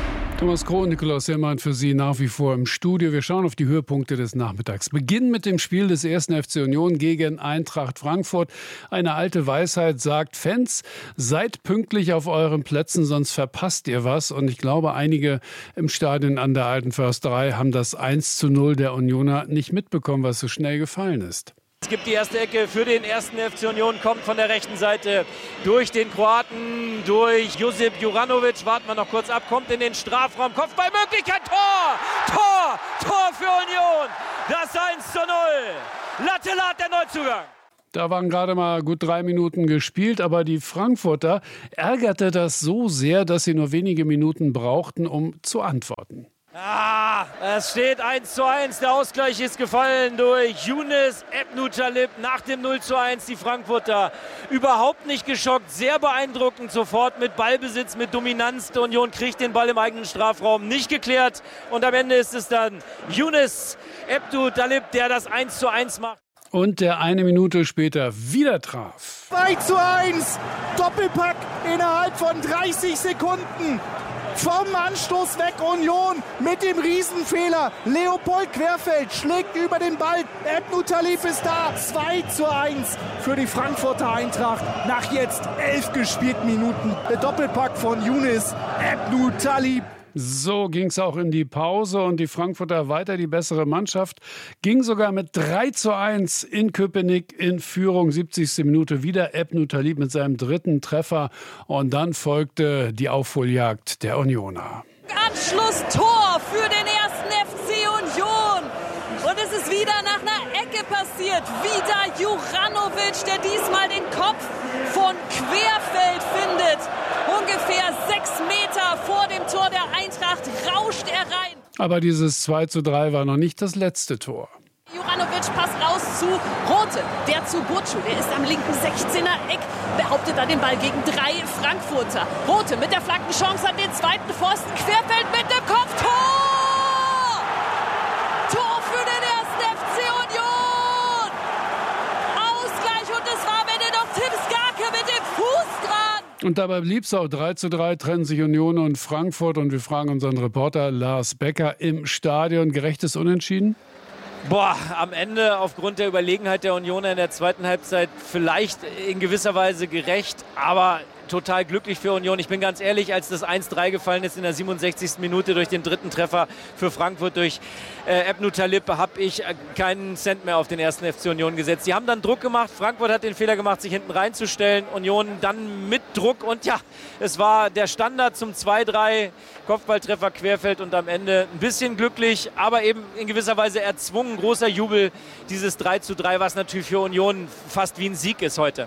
Thomas Kroh und Nikolaus Hillmann für Sie nach wie vor im Studio. Wir schauen auf die Höhepunkte des Nachmittags. Beginnen mit dem Spiel des ersten F C Union gegen Eintracht Frankfurt. Eine alte Weisheit sagt: Fans, seid pünktlich auf euren Plätzen, sonst verpasst ihr was. Und ich glaube, einige im Stadion an der Alten Försterei haben das eins zu null der Unioner nicht mitbekommen, was so schnell gefallen ist. Es gibt die erste Ecke für den ersten F C Union, kommt von der rechten Seite durch den Kroaten, durch Josip Juranovic. Warten wir noch kurz ab, kommt in den Strafraum, Kopfballmöglichkeit, Tor! Tor! Tor für Union! Das eins zu null! Lattelat, der Neuzugang! Da waren gerade mal gut drei Minuten gespielt, aber die Frankfurter ärgerte das so sehr, dass sie nur wenige Minuten brauchten, um zu antworten. Ah, es steht eins zu eins. Der Ausgleich ist gefallen durch Younes Ebnou-Talib nach dem null zu eins. Die Frankfurter überhaupt nicht geschockt, sehr beeindruckend sofort mit Ballbesitz, mit Dominanz. Die Union kriegt den Ball im eigenen Strafraum nicht geklärt. Und am Ende ist es dann Younes Ebnou-Talib, der das eins zu eins macht. Und der eine Minute später wieder traf. zwei zu eins, Doppelpack innerhalb von dreißig Sekunden. Vom Anstoß weg Union mit dem Riesenfehler. Leopold Querfeld schlägt über den Ball. Ebnou-Talib ist da. zwei zu eins für die Frankfurter Eintracht. Nach jetzt elf gespielten Minuten. Der Doppelpack von Younes Ebnou-Talib. So ging es auch in die Pause und die Frankfurter weiter die bessere Mannschaft. Ging sogar mit drei zu eins in Köpenick in Führung. siebzigste Minute wieder Ebnou-Talib mit seinem dritten Treffer. Und dann folgte die Aufholjagd der Unioner. Anschlusstor für den ersten F C Union. Und es ist wieder nach einer Ecke passiert. Wieder Juranovic, der diesmal den Kopf von Querfeld findet. Ungefähr sechs Meter vor dem Tor der Eintracht rauscht er rein. Aber dieses zwei zu drei war noch nicht das letzte Tor. Juranovic passt raus zu Rote, der zu Burcu, der ist am linken sechzehner Eck, behauptet da den Ball gegen drei Frankfurter. Rote mit der Flankenchance an den zweiten Pfosten, Querfeld mit dem Kopftor! Tor für den ersten F C Union! Ausgleich und es war am Ende noch Tim Skarke mit dem Fuß dran! Und dabei blieb es auch drei zu drei, trennen sich Union und Frankfurt. Und wir fragen unseren Reporter Lars Becker im Stadion: Gerechtes Unentschieden? Boah, am Ende aufgrund der Überlegenheit der Unioner in der zweiten Halbzeit vielleicht in gewisser Weise gerecht, aber total glücklich für Union. Ich bin ganz ehrlich, als das eins drei gefallen ist in der siebenundsechzigsten Minute durch den dritten Treffer für Frankfurt durch äh, Ebnou-Talib, habe ich äh, keinen Cent mehr auf den ersten F C Union gesetzt. Sie haben dann Druck gemacht. Frankfurt hat den Fehler gemacht, sich hinten reinzustellen. Union dann mit Druck und ja, es war der Standard zum zwei drei. Kopfballtreffer Querfeld und am Ende ein bisschen glücklich, aber eben in gewisser Weise erzwungen. Großer Jubel, dieses drei zu drei, was natürlich für Union fast wie ein Sieg ist heute.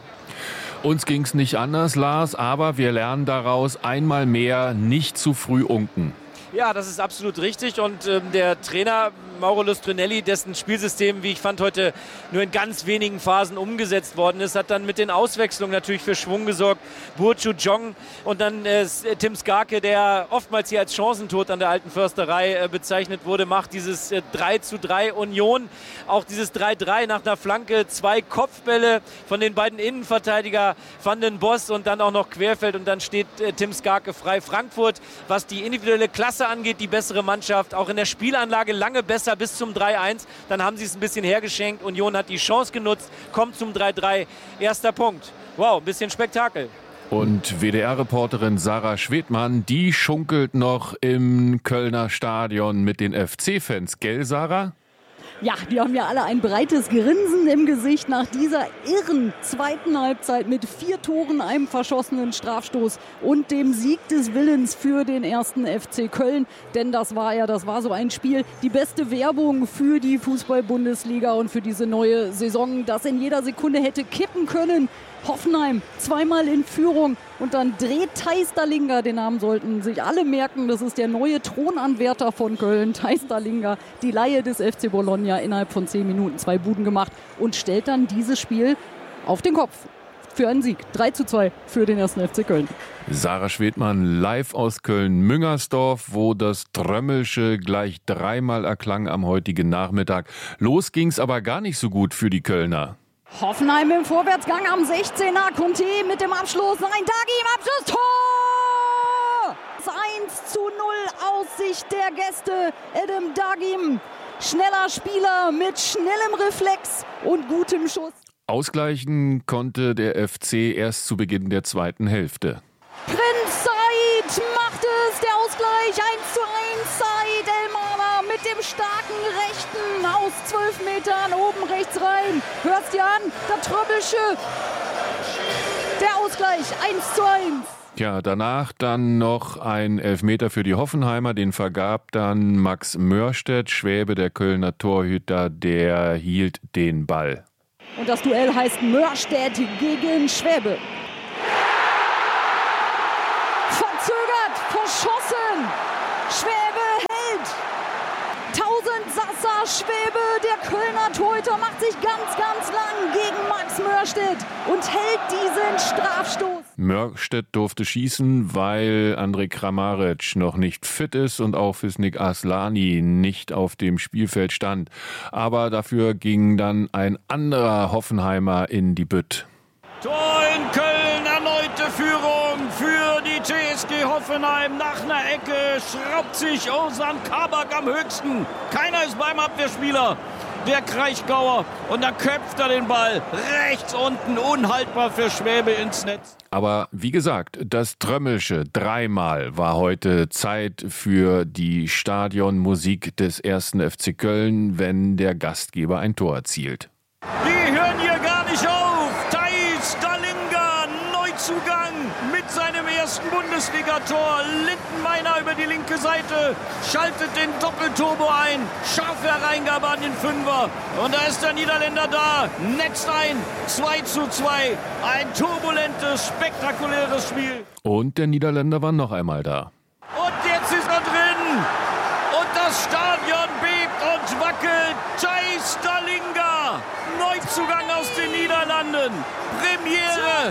Uns ging es nicht anders, Lars, aber wir lernen daraus einmal mehr: nicht zu früh unken. Ja, das ist absolut richtig und äh, der Trainer Mauro Lustrinelli, dessen Spielsystem, wie ich fand, heute nur in ganz wenigen Phasen umgesetzt worden ist, hat dann mit den Auswechslungen natürlich für Schwung gesorgt. Burcu, Jong und dann äh, Tim Skarke, der oftmals hier als Chancentod an der Alten Försterei äh, bezeichnet wurde, macht dieses äh, drei zu drei Union. Auch dieses drei drei nach einer Flanke, zwei Kopfbälle von den beiden Innenverteidiger Van den Bosch und dann auch noch Querfeld und dann steht äh, Tim Skarke frei. Frankfurt, was die individuelle Klasse angeht, die bessere Mannschaft, auch in der Spielanlage lange besser bis zum drei eins. Dann haben sie es ein bisschen hergeschenkt. Union hat die Chance genutzt, kommt zum drei drei. Erster Punkt. Wow, ein bisschen Spektakel. Und W D R-Reporterin Sarah Schwedmann, die schunkelt noch im Kölner Stadion mit den F C-Fans. Gell, Sarah? Ja, die haben ja alle ein breites Grinsen im Gesicht nach dieser irren zweiten Halbzeit mit vier Toren, einem verschossenen Strafstoß und dem Sieg des Willens für den ersten F C Köln. Denn das war ja, das war so ein Spiel, die beste Werbung für die Fußball-Bundesliga und für diese neue Saison, das in jeder Sekunde hätte kippen können. Hoffenheim zweimal in Führung und dann dreht Theis Dallinga, den Namen sollten sich alle merken, das ist der neue Thronanwärter von Köln, Theis Dallinga, die Leihe des F C Bologna, innerhalb von zehn Minuten zwei Buden gemacht und stellt dann dieses Spiel auf den Kopf für einen Sieg. drei zu zwei für den ersten F C Köln. Sarah Schwedmann live aus Köln-Müngersdorf, wo das Trömmelsche gleich dreimal erklang am heutigen Nachmittag. Los ging's aber gar nicht so gut für die Kölner. Hoffenheim im Vorwärtsgang am sechzehner. Conte mit dem Abschluss. Nein, Dagi im Abschluss. Tor! eins zu null aus Sicht der Gäste. Adam Dagim, schneller Spieler mit schnellem Reflex und gutem Schuss. Ausgleichen konnte der F C erst zu Beginn der zweiten Hälfte. Prinz Said macht es, der Ausgleich eins zu eins. Said Elmaner mit dem starken Rechten aus zwölf Metern oben rechts rein. Hörst dir an, der Tröbelsche. Der Ausgleich eins zu eins. Ja, danach dann noch ein Elfmeter für die Hoffenheimer, den vergab dann Max Mörstedt. Schwäbe, der Kölner Torhüter, der hielt den Ball. Und das Duell heißt Mörstedt gegen Schwäbe. Verzögert, verschossen. Schwäbe hält. Tausendsasser Schwäbe, der Kölner Torhüter, macht sich ganz, ganz lang gegen Max Mörstedt und hält diesen Strafstoß. Mörstedt durfte schießen, weil Andrej Kramaric noch nicht fit ist und auch Fisnik Aslani nicht auf dem Spielfeld stand. Aber dafür ging dann ein anderer Hoffenheimer in die Bütt. Tor in Köln, erneute Führung für die T S G Hoffenheim. Nach einer Ecke schraubt sich Ozan Kabak am höchsten. Keiner ist beim Abwehrspieler, der Kraichgauer. Und dann köpft er den Ball rechts unten, unhaltbar für Schwäbe ins Netz. Aber wie gesagt, das Trömmelsche dreimal war heute Zeit für die Stadionmusik des ersten F C Köln, wenn der Gastgeber ein Tor erzielt. Die hören hier gar nicht auf. Thais Dalinga, Neuzugang mit seinem ersten Bundesligator. Lindenmeiner über die linke Seite, schaltet den Doppelturbo ein. Scharfe Hereingabe an den Fünfer. Und da ist der Niederländer da, netzt ein. zwei zu zwei. Ein turbulentes, spektakuläres Spiel. Und der Niederländer war noch einmal da. Und jetzt ist er drin. Und das Stadion bebt und wackelt. Thais Dalinga, Neuzugang aus den Niederlanden. Premiere.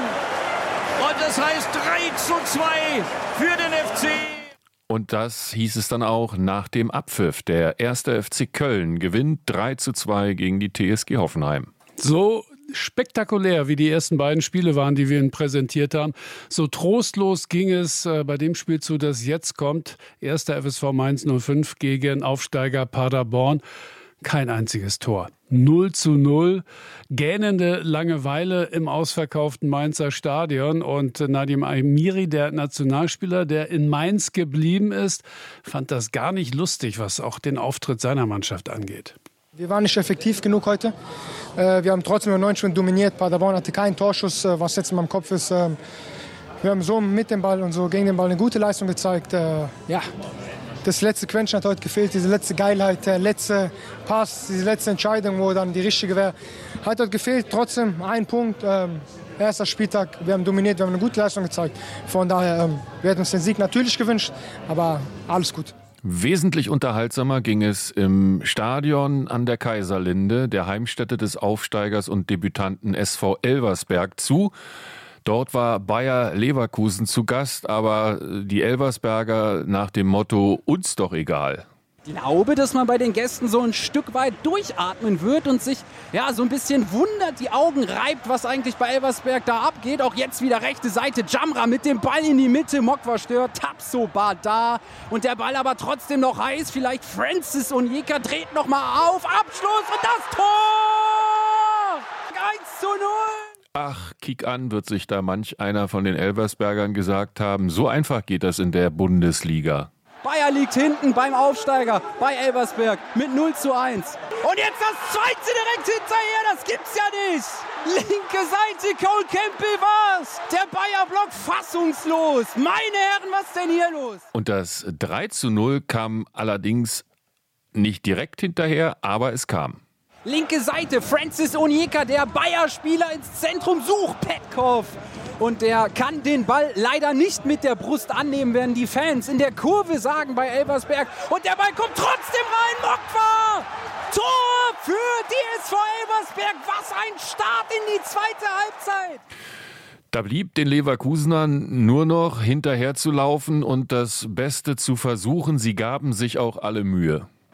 Und das heißt drei zu zwei für den F C. Und das hieß es dann auch nach dem Abpfiff. Der erste F C Köln gewinnt drei zu zwei gegen die T S G Hoffenheim. So spektakulär, wie die ersten beiden Spiele waren, die wir Ihnen präsentiert haben. So trostlos ging es äh, bei dem Spiel zu, das jetzt kommt. Erster F S V Mainz null fünf gegen Aufsteiger Paderborn. Kein einziges Tor. null zu null. Gähnende Langeweile im ausverkauften Mainzer Stadion. Und Nadim Amiri, der Nationalspieler, der in Mainz geblieben ist, fand das gar nicht lustig, was auch den Auftritt seiner Mannschaft angeht. Wir waren nicht effektiv genug heute. Wir haben trotzdem über neunzig Minuten dominiert. Paderborn hatte keinen Torschuss, was jetzt in meinem Kopf ist. Wir haben so mit dem Ball und so gegen den Ball eine gute Leistung gezeigt. Ja, das letzte Quäntchen hat heute gefehlt, diese letzte Geilheit, der letzte Pass, diese letzte Entscheidung, wo dann die richtige wäre, hat heute gefehlt. Trotzdem ein Punkt, ähm, erster Spieltag, wir haben dominiert, wir haben eine gute Leistung gezeigt. Von daher, ähm, wir hätten uns den Sieg natürlich gewünscht, aber alles gut. Wesentlich unterhaltsamer ging es im Stadion an der Kaiserlinde, der Heimstätte des Aufsteigers und Debütanten S V Elversberg, zu. Dort war Bayer Leverkusen zu Gast, aber die Elversberger nach dem Motto, uns doch egal. Ich glaube, dass man bei den Gästen so ein Stück weit durchatmen wird und sich ja so ein bisschen wundert, die Augen reibt, was eigentlich bei Elversberg da abgeht. Auch jetzt wieder rechte Seite, Jamra mit dem Ball in die Mitte, Mokwa stört, Tapsoba da und der Ball aber trotzdem noch heiß. Vielleicht Francis Onyeka dreht noch mal auf, Abschluss und das Tor! eins zu null! Ach, kick an, wird sich da manch einer von den Elversbergern gesagt haben. So einfach geht das in der Bundesliga. Bayer liegt hinten beim Aufsteiger bei Elversberg mit null zu eins. Und jetzt das zweite direkt hinterher, das gibt's ja nicht. Linke Seite, Cole Campbell war's. Der Bayer-Block fassungslos. Meine Herren, was ist denn hier los? Und das drei zu null kam allerdings nicht direkt hinterher, aber es kam. Linke Seite, Francis Onyeka, der Bayer-Spieler ins Zentrum, sucht Petkov. Und der kann den Ball leider nicht mit der Brust annehmen, werden die Fans in der Kurve sagen bei Elversberg. Und der Ball kommt trotzdem rein, Mokwa! Tor für D S V Elversberg, was ein Start in die zweite Halbzeit! Da blieb den Leverkusenern nur noch hinterher zu laufen und das Beste zu versuchen. Sie gaben sich auch alle Mühe.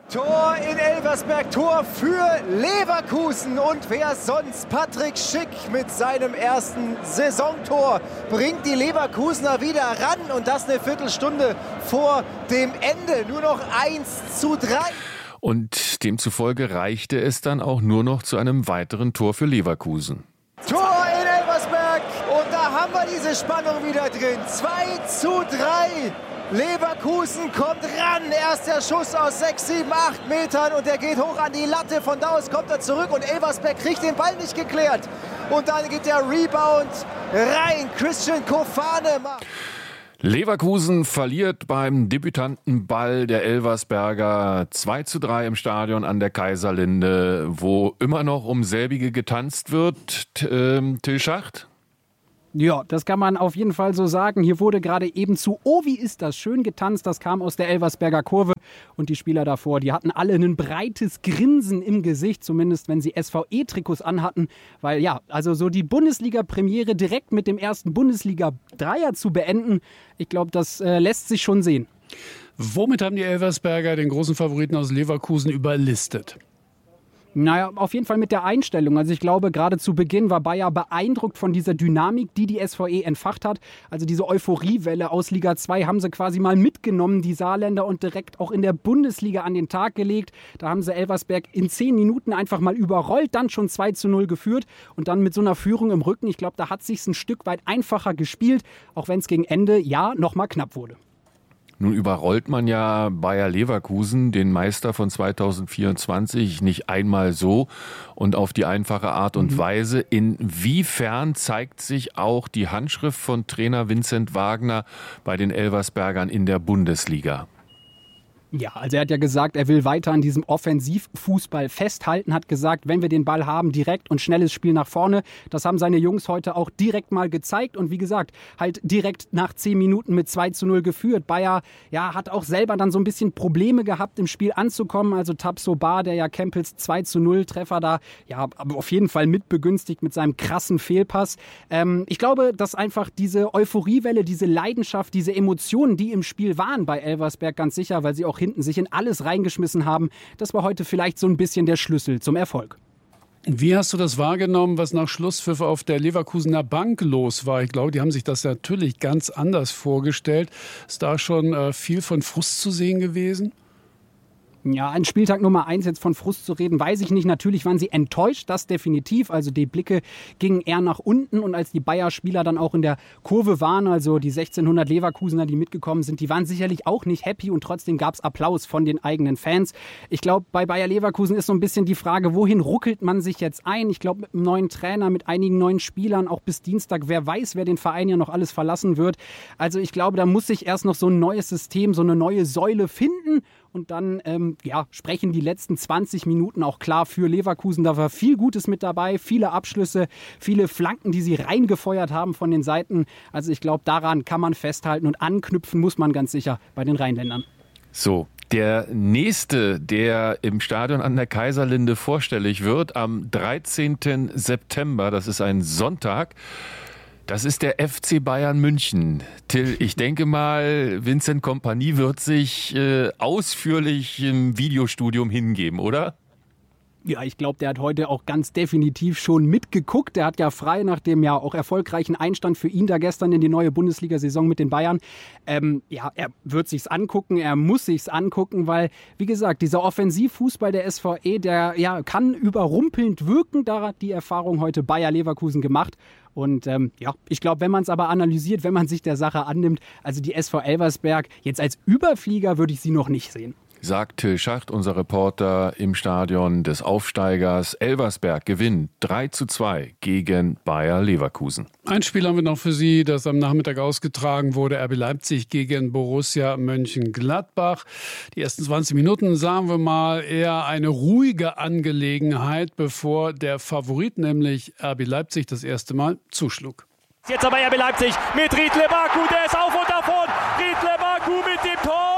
Tor in Elversberg, Tor für Leverkusen. Und wer sonst? Patrick Schick mit seinem ersten Saisontor bringt die Leverkusener wieder ran. Und das eine Viertelstunde vor dem Ende. Nur noch eins zu drei. Und demzufolge reichte es dann auch nur noch zu einem weiteren Tor für Leverkusen. Tor in Elversberg. Und da haben wir diese Spannung wieder drin. zwei zu drei. Leverkusen kommt ran. Erst der Schuss aus sechs, sieben, acht Metern und der geht hoch an die Latte. Von da aus kommt er zurück und Elversberg kriegt den Ball nicht geklärt. Und dann geht der Rebound rein. Christian Kofane macht. Leverkusen verliert beim Debütantenball der Elversberger zwei zu drei im Stadion an der Kaiserlinde, wo immer noch um selbige getanzt wird. Ähm, Till Schacht? Ja, das kann man auf jeden Fall so sagen. Hier wurde gerade eben zu Oh, wie ist das schön getanzt. Das kam aus der Elversberger Kurve. Und die Spieler davor, die hatten alle ein breites Grinsen im Gesicht, zumindest wenn sie S V E-Trikots anhatten. Weil ja, also so die Bundesliga-Premiere direkt mit dem ersten Bundesliga-Dreier zu beenden, ich glaube, das äh, lässt sich schon sehen. Womit haben die Elversberger den großen Favoriten aus Leverkusen überlistet? Naja, auf jeden Fall mit der Einstellung. Also ich glaube, gerade zu Beginn war Bayer beeindruckt von dieser Dynamik, die die S V E entfacht hat. Also diese Euphoriewelle aus Liga zwei haben sie quasi mal mitgenommen, die Saarländer, und direkt auch in der Bundesliga an den Tag gelegt. Da haben sie Elversberg in zehn Minuten einfach mal überrollt, dann schon zwei zu null geführt und dann mit so einer Führung im Rücken. Ich glaube, da hat es sich ein Stück weit einfacher gespielt, auch wenn es gegen Ende, ja, nochmal knapp wurde. Nun überrollt man ja Bayer Leverkusen, den Meister von zweitausendvierundzwanzig, nicht einmal so und auf die einfache Art und mhm. Weise. Inwiefern zeigt sich auch die Handschrift von Trainer Vincent Wagner bei den Elversbergern in der Bundesliga? Ja, also er hat ja gesagt, er will weiter an diesem Offensivfußball festhalten, hat gesagt, wenn wir den Ball haben, direkt und schnelles Spiel nach vorne. Das haben seine Jungs heute auch direkt mal gezeigt und wie gesagt, halt direkt nach zehn Minuten mit zwei zu null geführt. Bayer ja, hat auch selber dann so ein bisschen Probleme gehabt, im Spiel anzukommen. Also Tabso Bar, der ja Kempels zwei zu null Treffer da, ja, aber auf jeden Fall mitbegünstigt mit seinem krassen Fehlpass. Ähm, ich glaube, dass einfach diese Euphoriewelle, diese Leidenschaft, diese Emotionen, die im Spiel waren bei Elversberg ganz sicher, weil sie auch hinten sich in alles reingeschmissen haben. Das war heute vielleicht so ein bisschen der Schlüssel zum Erfolg. Wie hast du das wahrgenommen, was nach Schlusspfiff auf der Leverkusener Bank los war? Ich glaube, die haben sich das natürlich ganz anders vorgestellt. Ist da schon äh, viel von Frust zu sehen gewesen? Ja, an Spieltag Nummer eins jetzt von Frust zu reden, weiß ich nicht. Natürlich waren sie enttäuscht, das definitiv. Also die Blicke gingen eher nach unten. Und als die Bayer-Spieler dann auch in der Kurve waren, also die sechzehnhundert Leverkusener, die mitgekommen sind, die waren sicherlich auch nicht happy. Und trotzdem gab es Applaus von den eigenen Fans. Ich glaube, bei Bayer Leverkusen ist so ein bisschen die Frage, wohin ruckelt man sich jetzt ein? Ich glaube, mit einem neuen Trainer, mit einigen neuen Spielern, auch bis Dienstag, wer weiß, wer den Verein ja noch alles verlassen wird. Also ich glaube, da muss sich erst noch so ein neues System, so eine neue Säule finden. Und dann ähm, ja, sprechen die letzten zwanzig Minuten auch klar für Leverkusen. Da war viel Gutes mit dabei, viele Abschlüsse, viele Flanken, die sie reingefeuert haben von den Seiten. Also ich glaube, daran kann man festhalten und anknüpfen muss man ganz sicher bei den Rheinländern. So, der nächste, der im Stadion an der Kaiserlinde vorstellig wird, am dreizehnten September, das ist ein Sonntag. Das ist der F C Bayern München. Till, ich denke mal, Vincent Kompany wird sich äh, ausführlich im Videostudium hingeben, oder? Ja, ich glaube, der hat heute auch ganz definitiv schon mitgeguckt. Der hat ja frei nach dem ja auch erfolgreichen Einstand für ihn da gestern in die neue Bundesliga-Saison mit den Bayern. Ähm, ja, er wird sich's angucken, er muss sich's angucken, weil, wie gesagt, dieser Offensivfußball der S V E, der ja kann überrumpelnd wirken. Da hat die Erfahrung heute Bayer Leverkusen gemacht. Und ähm, ja, ich glaube, wenn man es aber analysiert, wenn man sich der Sache annimmt, also die S V Elversberg, jetzt als Überflieger würde ich sie noch nicht sehen. Sagt Till Schacht, unser Reporter im Stadion des Aufsteigers. Elversberg gewinnt drei zu zwei gegen Bayer Leverkusen. Ein Spiel haben wir noch für Sie, das am Nachmittag ausgetragen wurde. R B Leipzig gegen Borussia Mönchengladbach. Die ersten zwanzig Minuten, sagen wir mal, eher eine ruhige Angelegenheit, bevor der Favorit, nämlich R B Leipzig, das erste Mal zuschlug. Jetzt aber R B Leipzig mit Riedle Baku, der ist auf und davon. Riedle Baku mit dem Tor.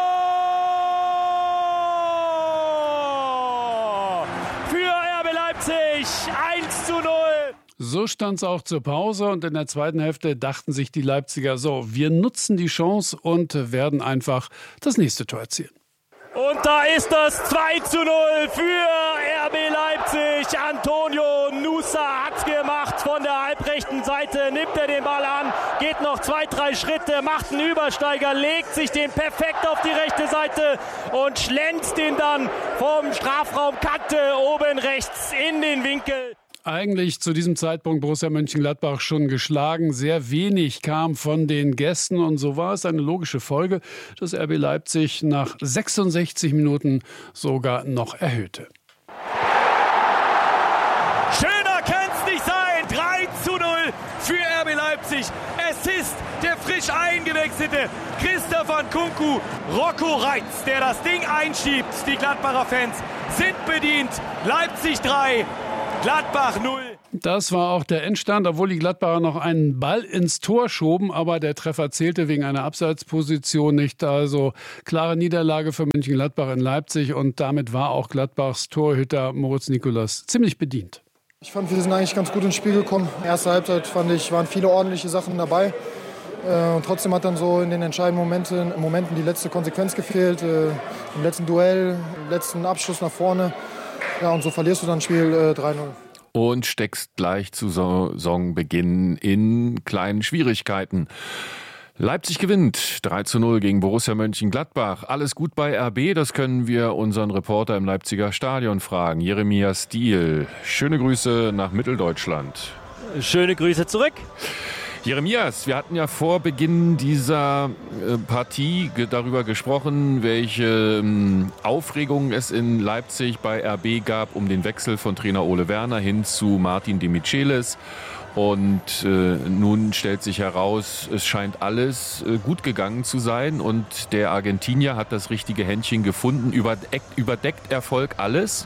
eins zu null. So stand es auch zur Pause und in der zweiten Hälfte dachten sich die Leipziger so, wir nutzen die Chance und werden einfach das nächste Tor erzielen. Und da ist das zwei zu null für R B Leipzig. Antonio Nusa hat's gemacht von der halbrechten Seite. Nimmt er den Ball an, geht noch zwei, drei Schritte, macht einen Übersteiger, legt sich den perfekt auf die rechte Seite und schlänzt den dann vom Strafraumkante oben rechts in den Winkel. Eigentlich zu diesem Zeitpunkt Borussia Mönchengladbach schon geschlagen. Sehr wenig kam von den Gästen und so war es eine logische Folge, dass R B Leipzig nach sechsundsechzig Minuten sogar noch erhöhte. Schöner kann's nicht sein. drei zu null für R B Leipzig. Es ist der frisch eingewechselte Christopher Nkunku. Rocco Reitz, der das Ding einschiebt. Die Gladbacher Fans sind bedient. Leipzig drei. Gladbach null. Das war auch der Endstand, obwohl die Gladbacher noch einen Ball ins Tor schoben, aber der Treffer zählte wegen einer Abseitsposition nicht. Also klare Niederlage für Mönchengladbach in Leipzig und damit war auch Gladbachs Torhüter Moritz Nicolas ziemlich bedient. Ich fand, wir sind eigentlich ganz gut ins Spiel gekommen. Erste Halbzeit, fand ich, waren viele ordentliche Sachen dabei. Und trotzdem hat dann so in den entscheidenden Momenten, Momenten die letzte Konsequenz gefehlt. Im letzten Duell, im letzten Abschluss nach vorne. Ja, und so verlierst du dann das Spiel äh, drei null. Und steckst gleich zu Saisonbeginn in kleinen Schwierigkeiten. Leipzig gewinnt drei zu null gegen Borussia Mönchengladbach. Alles gut bei R B, das können wir unseren Reporter im Leipziger Stadion fragen. Jeremia Stiel, schöne Grüße nach Mitteldeutschland. Schöne Grüße zurück. Jeremias, wir hatten ja vor Beginn dieser äh, Partie ge- darüber gesprochen, welche ähm, Aufregung es in Leipzig bei R B gab um den Wechsel von Trainer Ole Werner hin zu Martin de Michelis. Und äh, nun stellt sich heraus, es scheint alles äh, gut gegangen zu sein und der Argentinier hat das richtige Händchen gefunden. Überdeckt, überdeckt Erfolg alles?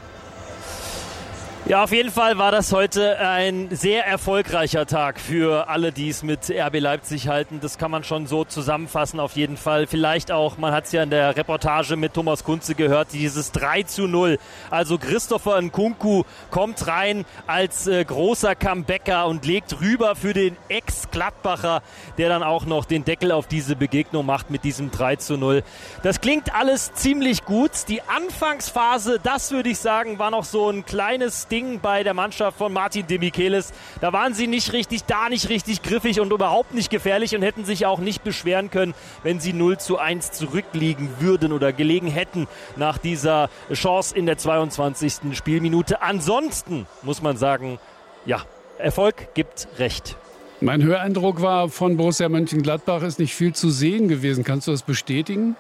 Ja, auf jeden Fall war das heute ein sehr erfolgreicher Tag für alle, die es mit R B Leipzig halten. Das kann man schon so zusammenfassen, auf jeden Fall. Vielleicht auch, man hat es ja in der Reportage mit Thomas Kunze gehört, dieses drei zu null. Also Christopher Nkunku kommt rein als äh, großer Comebacker und legt rüber für den Ex-Gladbacher, der dann auch noch den Deckel auf diese Begegnung macht mit diesem drei zu null. Das klingt alles ziemlich gut. Die Anfangsphase, das würde ich sagen, war noch so ein kleines Ding bei der Mannschaft von Martin de Michelis. Da waren sie nicht richtig, da nicht richtig griffig und überhaupt nicht gefährlich und hätten sich auch nicht beschweren können, wenn sie null zu eins zurückliegen würden oder gelegen hätten nach dieser Chance in der zweiundzwanzigsten Spielminute. Ansonsten muss man sagen, ja, Erfolg gibt Recht. Mein Höreindruck war von Borussia Mönchengladbach ist nicht viel zu sehen gewesen. Kannst du das bestätigen?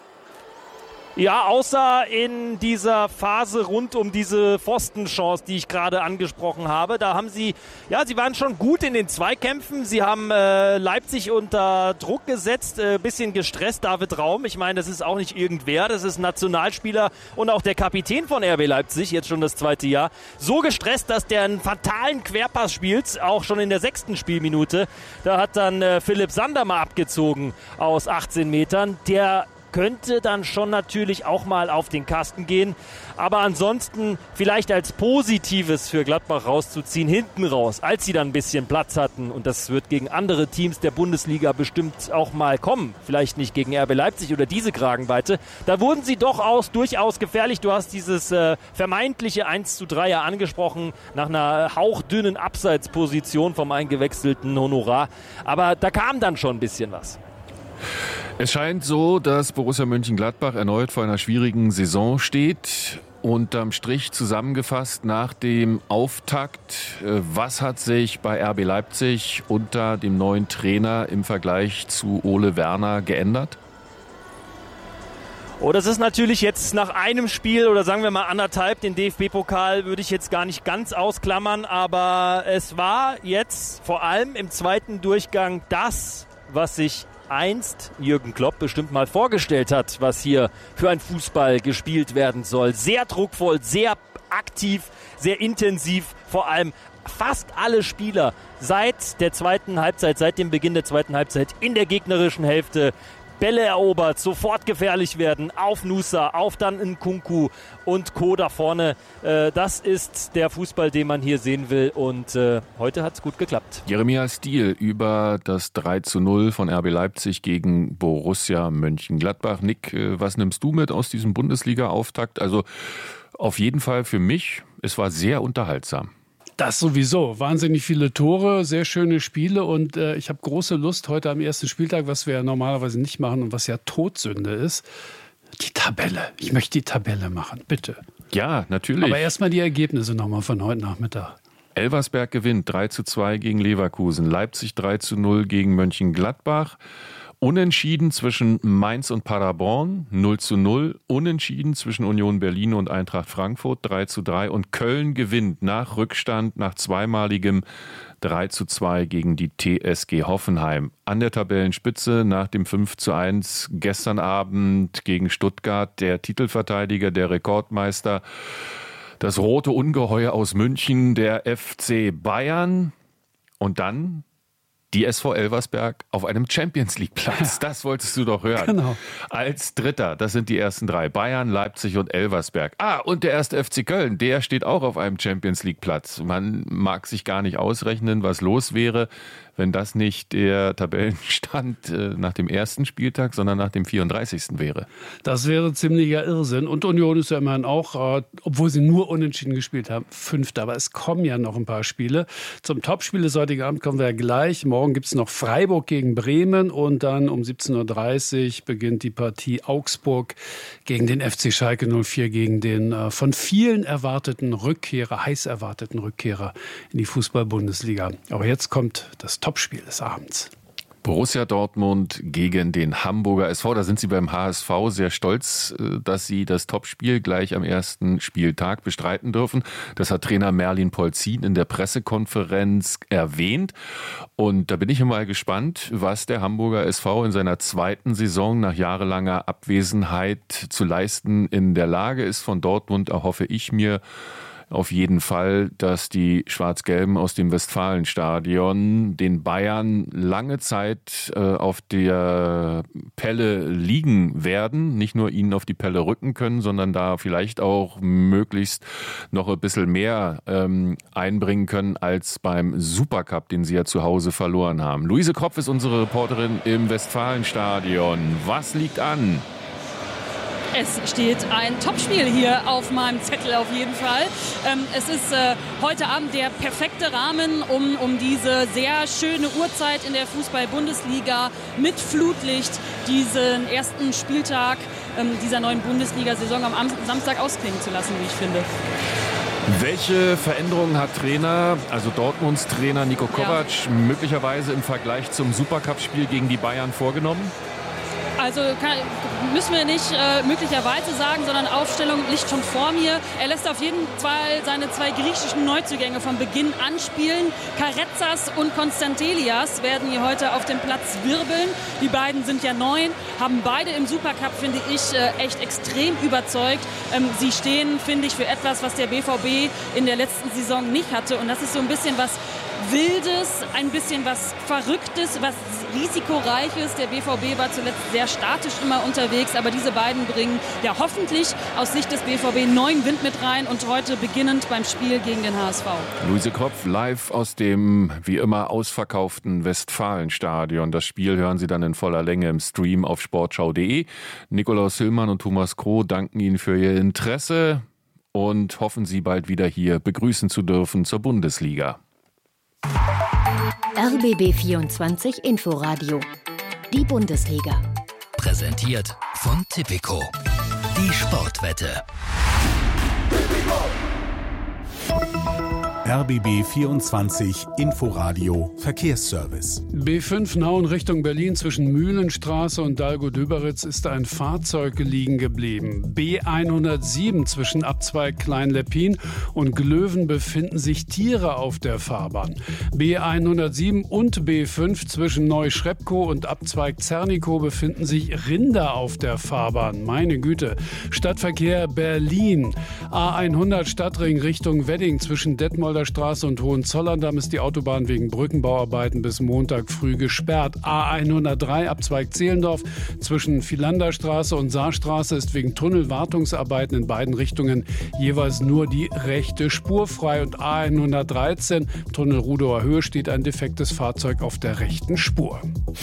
Ja, außer in dieser Phase rund um diese Pfostenchance, die ich gerade angesprochen habe. Da haben sie, ja, sie waren schon gut in den Zweikämpfen. Sie haben äh, Leipzig unter Druck gesetzt, äh, bisschen gestresst. David Raum, ich meine, das ist auch nicht irgendwer, das ist ein Nationalspieler und auch der Kapitän von R B Leipzig, jetzt schon das zweite Jahr. So gestresst, dass der einen fatalen Querpass spielt, auch schon in der sechsten Spielminute. Da hat dann äh, Philipp Sander mal abgezogen aus achtzehn Metern. Der könnte dann schon natürlich auch mal auf den Kasten gehen. Aber ansonsten vielleicht als Positives für Gladbach rauszuziehen, hinten raus, als sie dann ein bisschen Platz hatten. Und das wird gegen andere Teams der Bundesliga bestimmt auch mal kommen. Vielleicht nicht gegen R B Leipzig oder diese Kragenweite. Da wurden sie doch aus, durchaus gefährlich. Du hast dieses äh, vermeintliche eins zu drei ja angesprochen, nach einer hauchdünnen Abseitsposition vom eingewechselten Honorar. Aber da kam dann schon ein bisschen was. Es scheint so, dass Borussia Mönchengladbach erneut vor einer schwierigen Saison steht. Unterm Strich zusammengefasst nach dem Auftakt, was hat sich bei R B Leipzig unter dem neuen Trainer im Vergleich zu Ole Werner geändert? Oh, das ist natürlich jetzt nach einem Spiel oder sagen wir mal anderthalb, den D F B-Pokal würde ich jetzt gar nicht ganz ausklammern, aber es war jetzt vor allem im zweiten Durchgang das, was sich einst Jürgen Klopp bestimmt mal vorgestellt hat, was hier für ein Fußball gespielt werden soll. Sehr druckvoll, sehr aktiv, sehr intensiv, vor allem fast alle Spieler seit der zweiten Halbzeit, seit dem Beginn der zweiten Halbzeit in der gegnerischen Hälfte Bälle erobert, sofort gefährlich werden, auf Nusa, auf dann Nkunku und Co. da vorne. Äh, das ist der Fußball, den man hier sehen will und äh, heute hat es gut geklappt. Jeremia Stiel über das drei zu null von R B Leipzig gegen Borussia Mönchengladbach. Nick, äh, was nimmst du mit aus diesem Bundesliga-Auftakt? Also auf jeden Fall für mich, es war sehr unterhaltsam. Das sowieso. Wahnsinnig viele Tore, sehr schöne Spiele und äh, ich habe große Lust heute am ersten Spieltag, was wir ja normalerweise nicht machen und was ja Todsünde ist, die Tabelle. Ich möchte die Tabelle machen, bitte. Ja, natürlich. Aber erstmal die Ergebnisse nochmal von heute Nachmittag. Elversberg gewinnt drei zu zwei gegen Leverkusen, Leipzig drei zu null gegen Mönchengladbach. Unentschieden zwischen Mainz und Paderborn, null zu null. Unentschieden zwischen Union Berlin und Eintracht Frankfurt, drei zu drei. Und Köln gewinnt nach Rückstand, nach zweimaligem drei zu zwei gegen die T S G Hoffenheim. An der Tabellenspitze nach dem fünf zu eins gestern Abend gegen Stuttgart der Titelverteidiger, der Rekordmeister, das rote Ungeheuer aus München, der F C Bayern. Und dann die S V Elversberg auf einem Champions-League-Platz. Das wolltest du doch hören. Genau. Als Dritter, das sind die ersten drei. Bayern, Leipzig und Elversberg. Ah, und der erste F C Köln, der steht auch auf einem Champions-League-Platz. Man mag sich gar nicht ausrechnen, was los wäre, wenn das nicht der Tabellenstand äh, nach dem ersten Spieltag, sondern nach dem vierunddreißigsten wäre. Das wäre ziemlicher Irrsinn. Und Union ist ja immerhin auch, äh, obwohl sie nur unentschieden gespielt haben, Fünfter. Aber es kommen ja noch ein paar Spiele. Zum Topspiel des heutigen Abends kommen wir ja gleich. Morgen gibt es noch Freiburg gegen Bremen und dann um siebzehn Uhr dreißig beginnt die Partie Augsburg gegen den F C Schalke null vier, gegen den äh, von vielen erwarteten Rückkehrer, heiß erwarteten Rückkehrer in die Fußball-Bundesliga. Aber jetzt kommt das Topspiel des Abends. Borussia Dortmund gegen den Hamburger S V. Da sind sie beim H S V sehr stolz, dass sie das Topspiel gleich am ersten Spieltag bestreiten dürfen. Das hat Trainer Merlin Polzin in der Pressekonferenz erwähnt. Und da bin ich mal gespannt, was der Hamburger S V in seiner zweiten Saison nach jahrelanger Abwesenheit zu leisten in der Lage ist. Von Dortmund erhoffe ich mir auf jeden Fall, dass die Schwarz-Gelben aus dem Westfalenstadion den Bayern lange Zeit äh, auf der Pelle liegen werden. Nicht nur ihnen auf die Pelle rücken können, sondern da vielleicht auch möglichst noch ein bisschen mehr ähm, einbringen können als beim Supercup, den sie ja zu Hause verloren haben. Luise Kropf ist unsere Reporterin im Westfalenstadion. Was liegt an? Es steht ein Topspiel hier auf meinem Zettel auf jeden Fall. Ähm, es ist äh, heute Abend der perfekte Rahmen, um, um diese sehr schöne Uhrzeit in der Fußball-Bundesliga mit Flutlicht diesen ersten Spieltag ähm, dieser neuen Bundesliga-Saison am Samstag ausklingen zu lassen, wie ich finde. Welche Veränderungen hat Trainer, also Dortmunds Trainer Niko Kovac, ja. möglicherweise im Vergleich zum Supercup-Spiel gegen die Bayern vorgenommen? Also kann, müssen wir nicht äh, möglicherweise sagen, sondern Aufstellung liegt schon vor mir. Er lässt auf jeden Fall seine zwei griechischen Neuzugänge von Beginn anspielen. Karetzas und Konstantelias werden hier heute auf dem Platz wirbeln. Die beiden sind ja neu, haben beide im Supercup, finde ich, äh, echt extrem überzeugt. Ähm, sie stehen, finde ich, für etwas, was der B V B in der letzten Saison nicht hatte. Und das ist so ein bisschen was Wildes, ein bisschen was Verrücktes, was Risikoreiches. Der B V B war zuletzt sehr statisch immer unterwegs, aber diese beiden bringen ja hoffentlich aus Sicht des B V B neuen Wind mit rein und heute beginnend beim Spiel gegen den H S V. Luise Kropf live aus dem wie immer ausverkauften Westfalenstadion. Das Spiel hören Sie dann in voller Länge im Stream auf sportschau punkt de. Nikolaus Hillmann und Thomas Kroh danken Ihnen für Ihr Interesse und hoffen, Sie bald wieder hier begrüßen zu dürfen zur Bundesliga. R B B vierundzwanzig Inforadio. Die Bundesliga. Präsentiert von Tipico. Die Sportwette. R B B vierundzwanzig Inforadio Verkehrsservice. B fünf Nauen Richtung Berlin zwischen Mühlenstraße und Dalgo-Döberitz ist ein Fahrzeug liegen geblieben. B hundertsieben zwischen Abzweig Klein-Leppin und Glöwen befinden sich Tiere auf der Fahrbahn. B hundertsieben und B fünf zwischen Neuschrepkow und Abzweig Zernikow befinden sich Rinder auf der Fahrbahn. Meine Güte. Stadtverkehr Berlin. A hundert Stadtring Richtung Wedding zwischen Detmolder Straße und Hohenzollern-Damm ist die Autobahn wegen Brückenbauarbeiten bis Montag früh gesperrt. A hundertdrei Abzweig Zehlendorf zwischen Vielander Straße und Saarstraße ist wegen Tunnelwartungsarbeiten in beiden Richtungen jeweils nur die rechte Spur frei. Und A hundertdreizehn Tunnel Rudower Höhe steht ein defektes Fahrzeug auf der rechten Spur.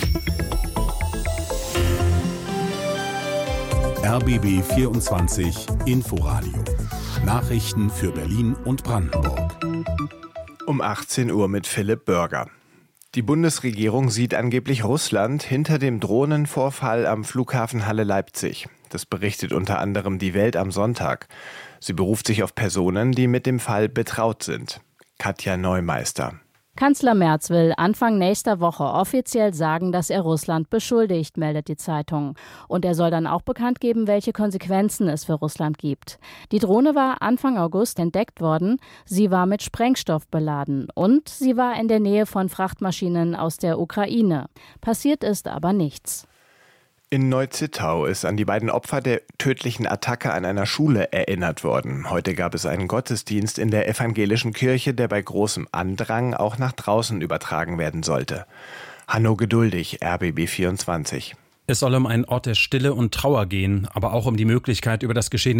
R B B vierundzwanzig Inforadio. Nachrichten für Berlin und Brandenburg. Um achtzehn Uhr mit Philipp Börger. Die Bundesregierung sieht angeblich Russland hinter dem Drohnenvorfall am Flughafen Halle-Leipzig. Das berichtet unter anderem die Welt am Sonntag. Sie beruft sich auf Personen, die mit dem Fall betraut sind. Katja Neumeister. Kanzler Merz will Anfang nächster Woche offiziell sagen, dass er Russland beschuldigt, meldet die Zeitung. Und er soll dann auch bekannt geben, welche Konsequenzen es für Russland gibt. Die Drohne war Anfang August entdeckt worden. Sie war mit Sprengstoff beladen und sie war in der Nähe von Frachtmaschinen aus der Ukraine. Passiert ist aber nichts. In Neuzittau ist an die beiden Opfer der tödlichen Attacke an einer Schule erinnert worden. Heute gab es einen Gottesdienst in der evangelischen Kirche, der bei großem Andrang auch nach draußen übertragen werden sollte. Hanno Geduldig, R B B vierundzwanzig. Es soll um einen Ort der Stille und Trauer gehen, aber auch um die Möglichkeit, über das Geschehene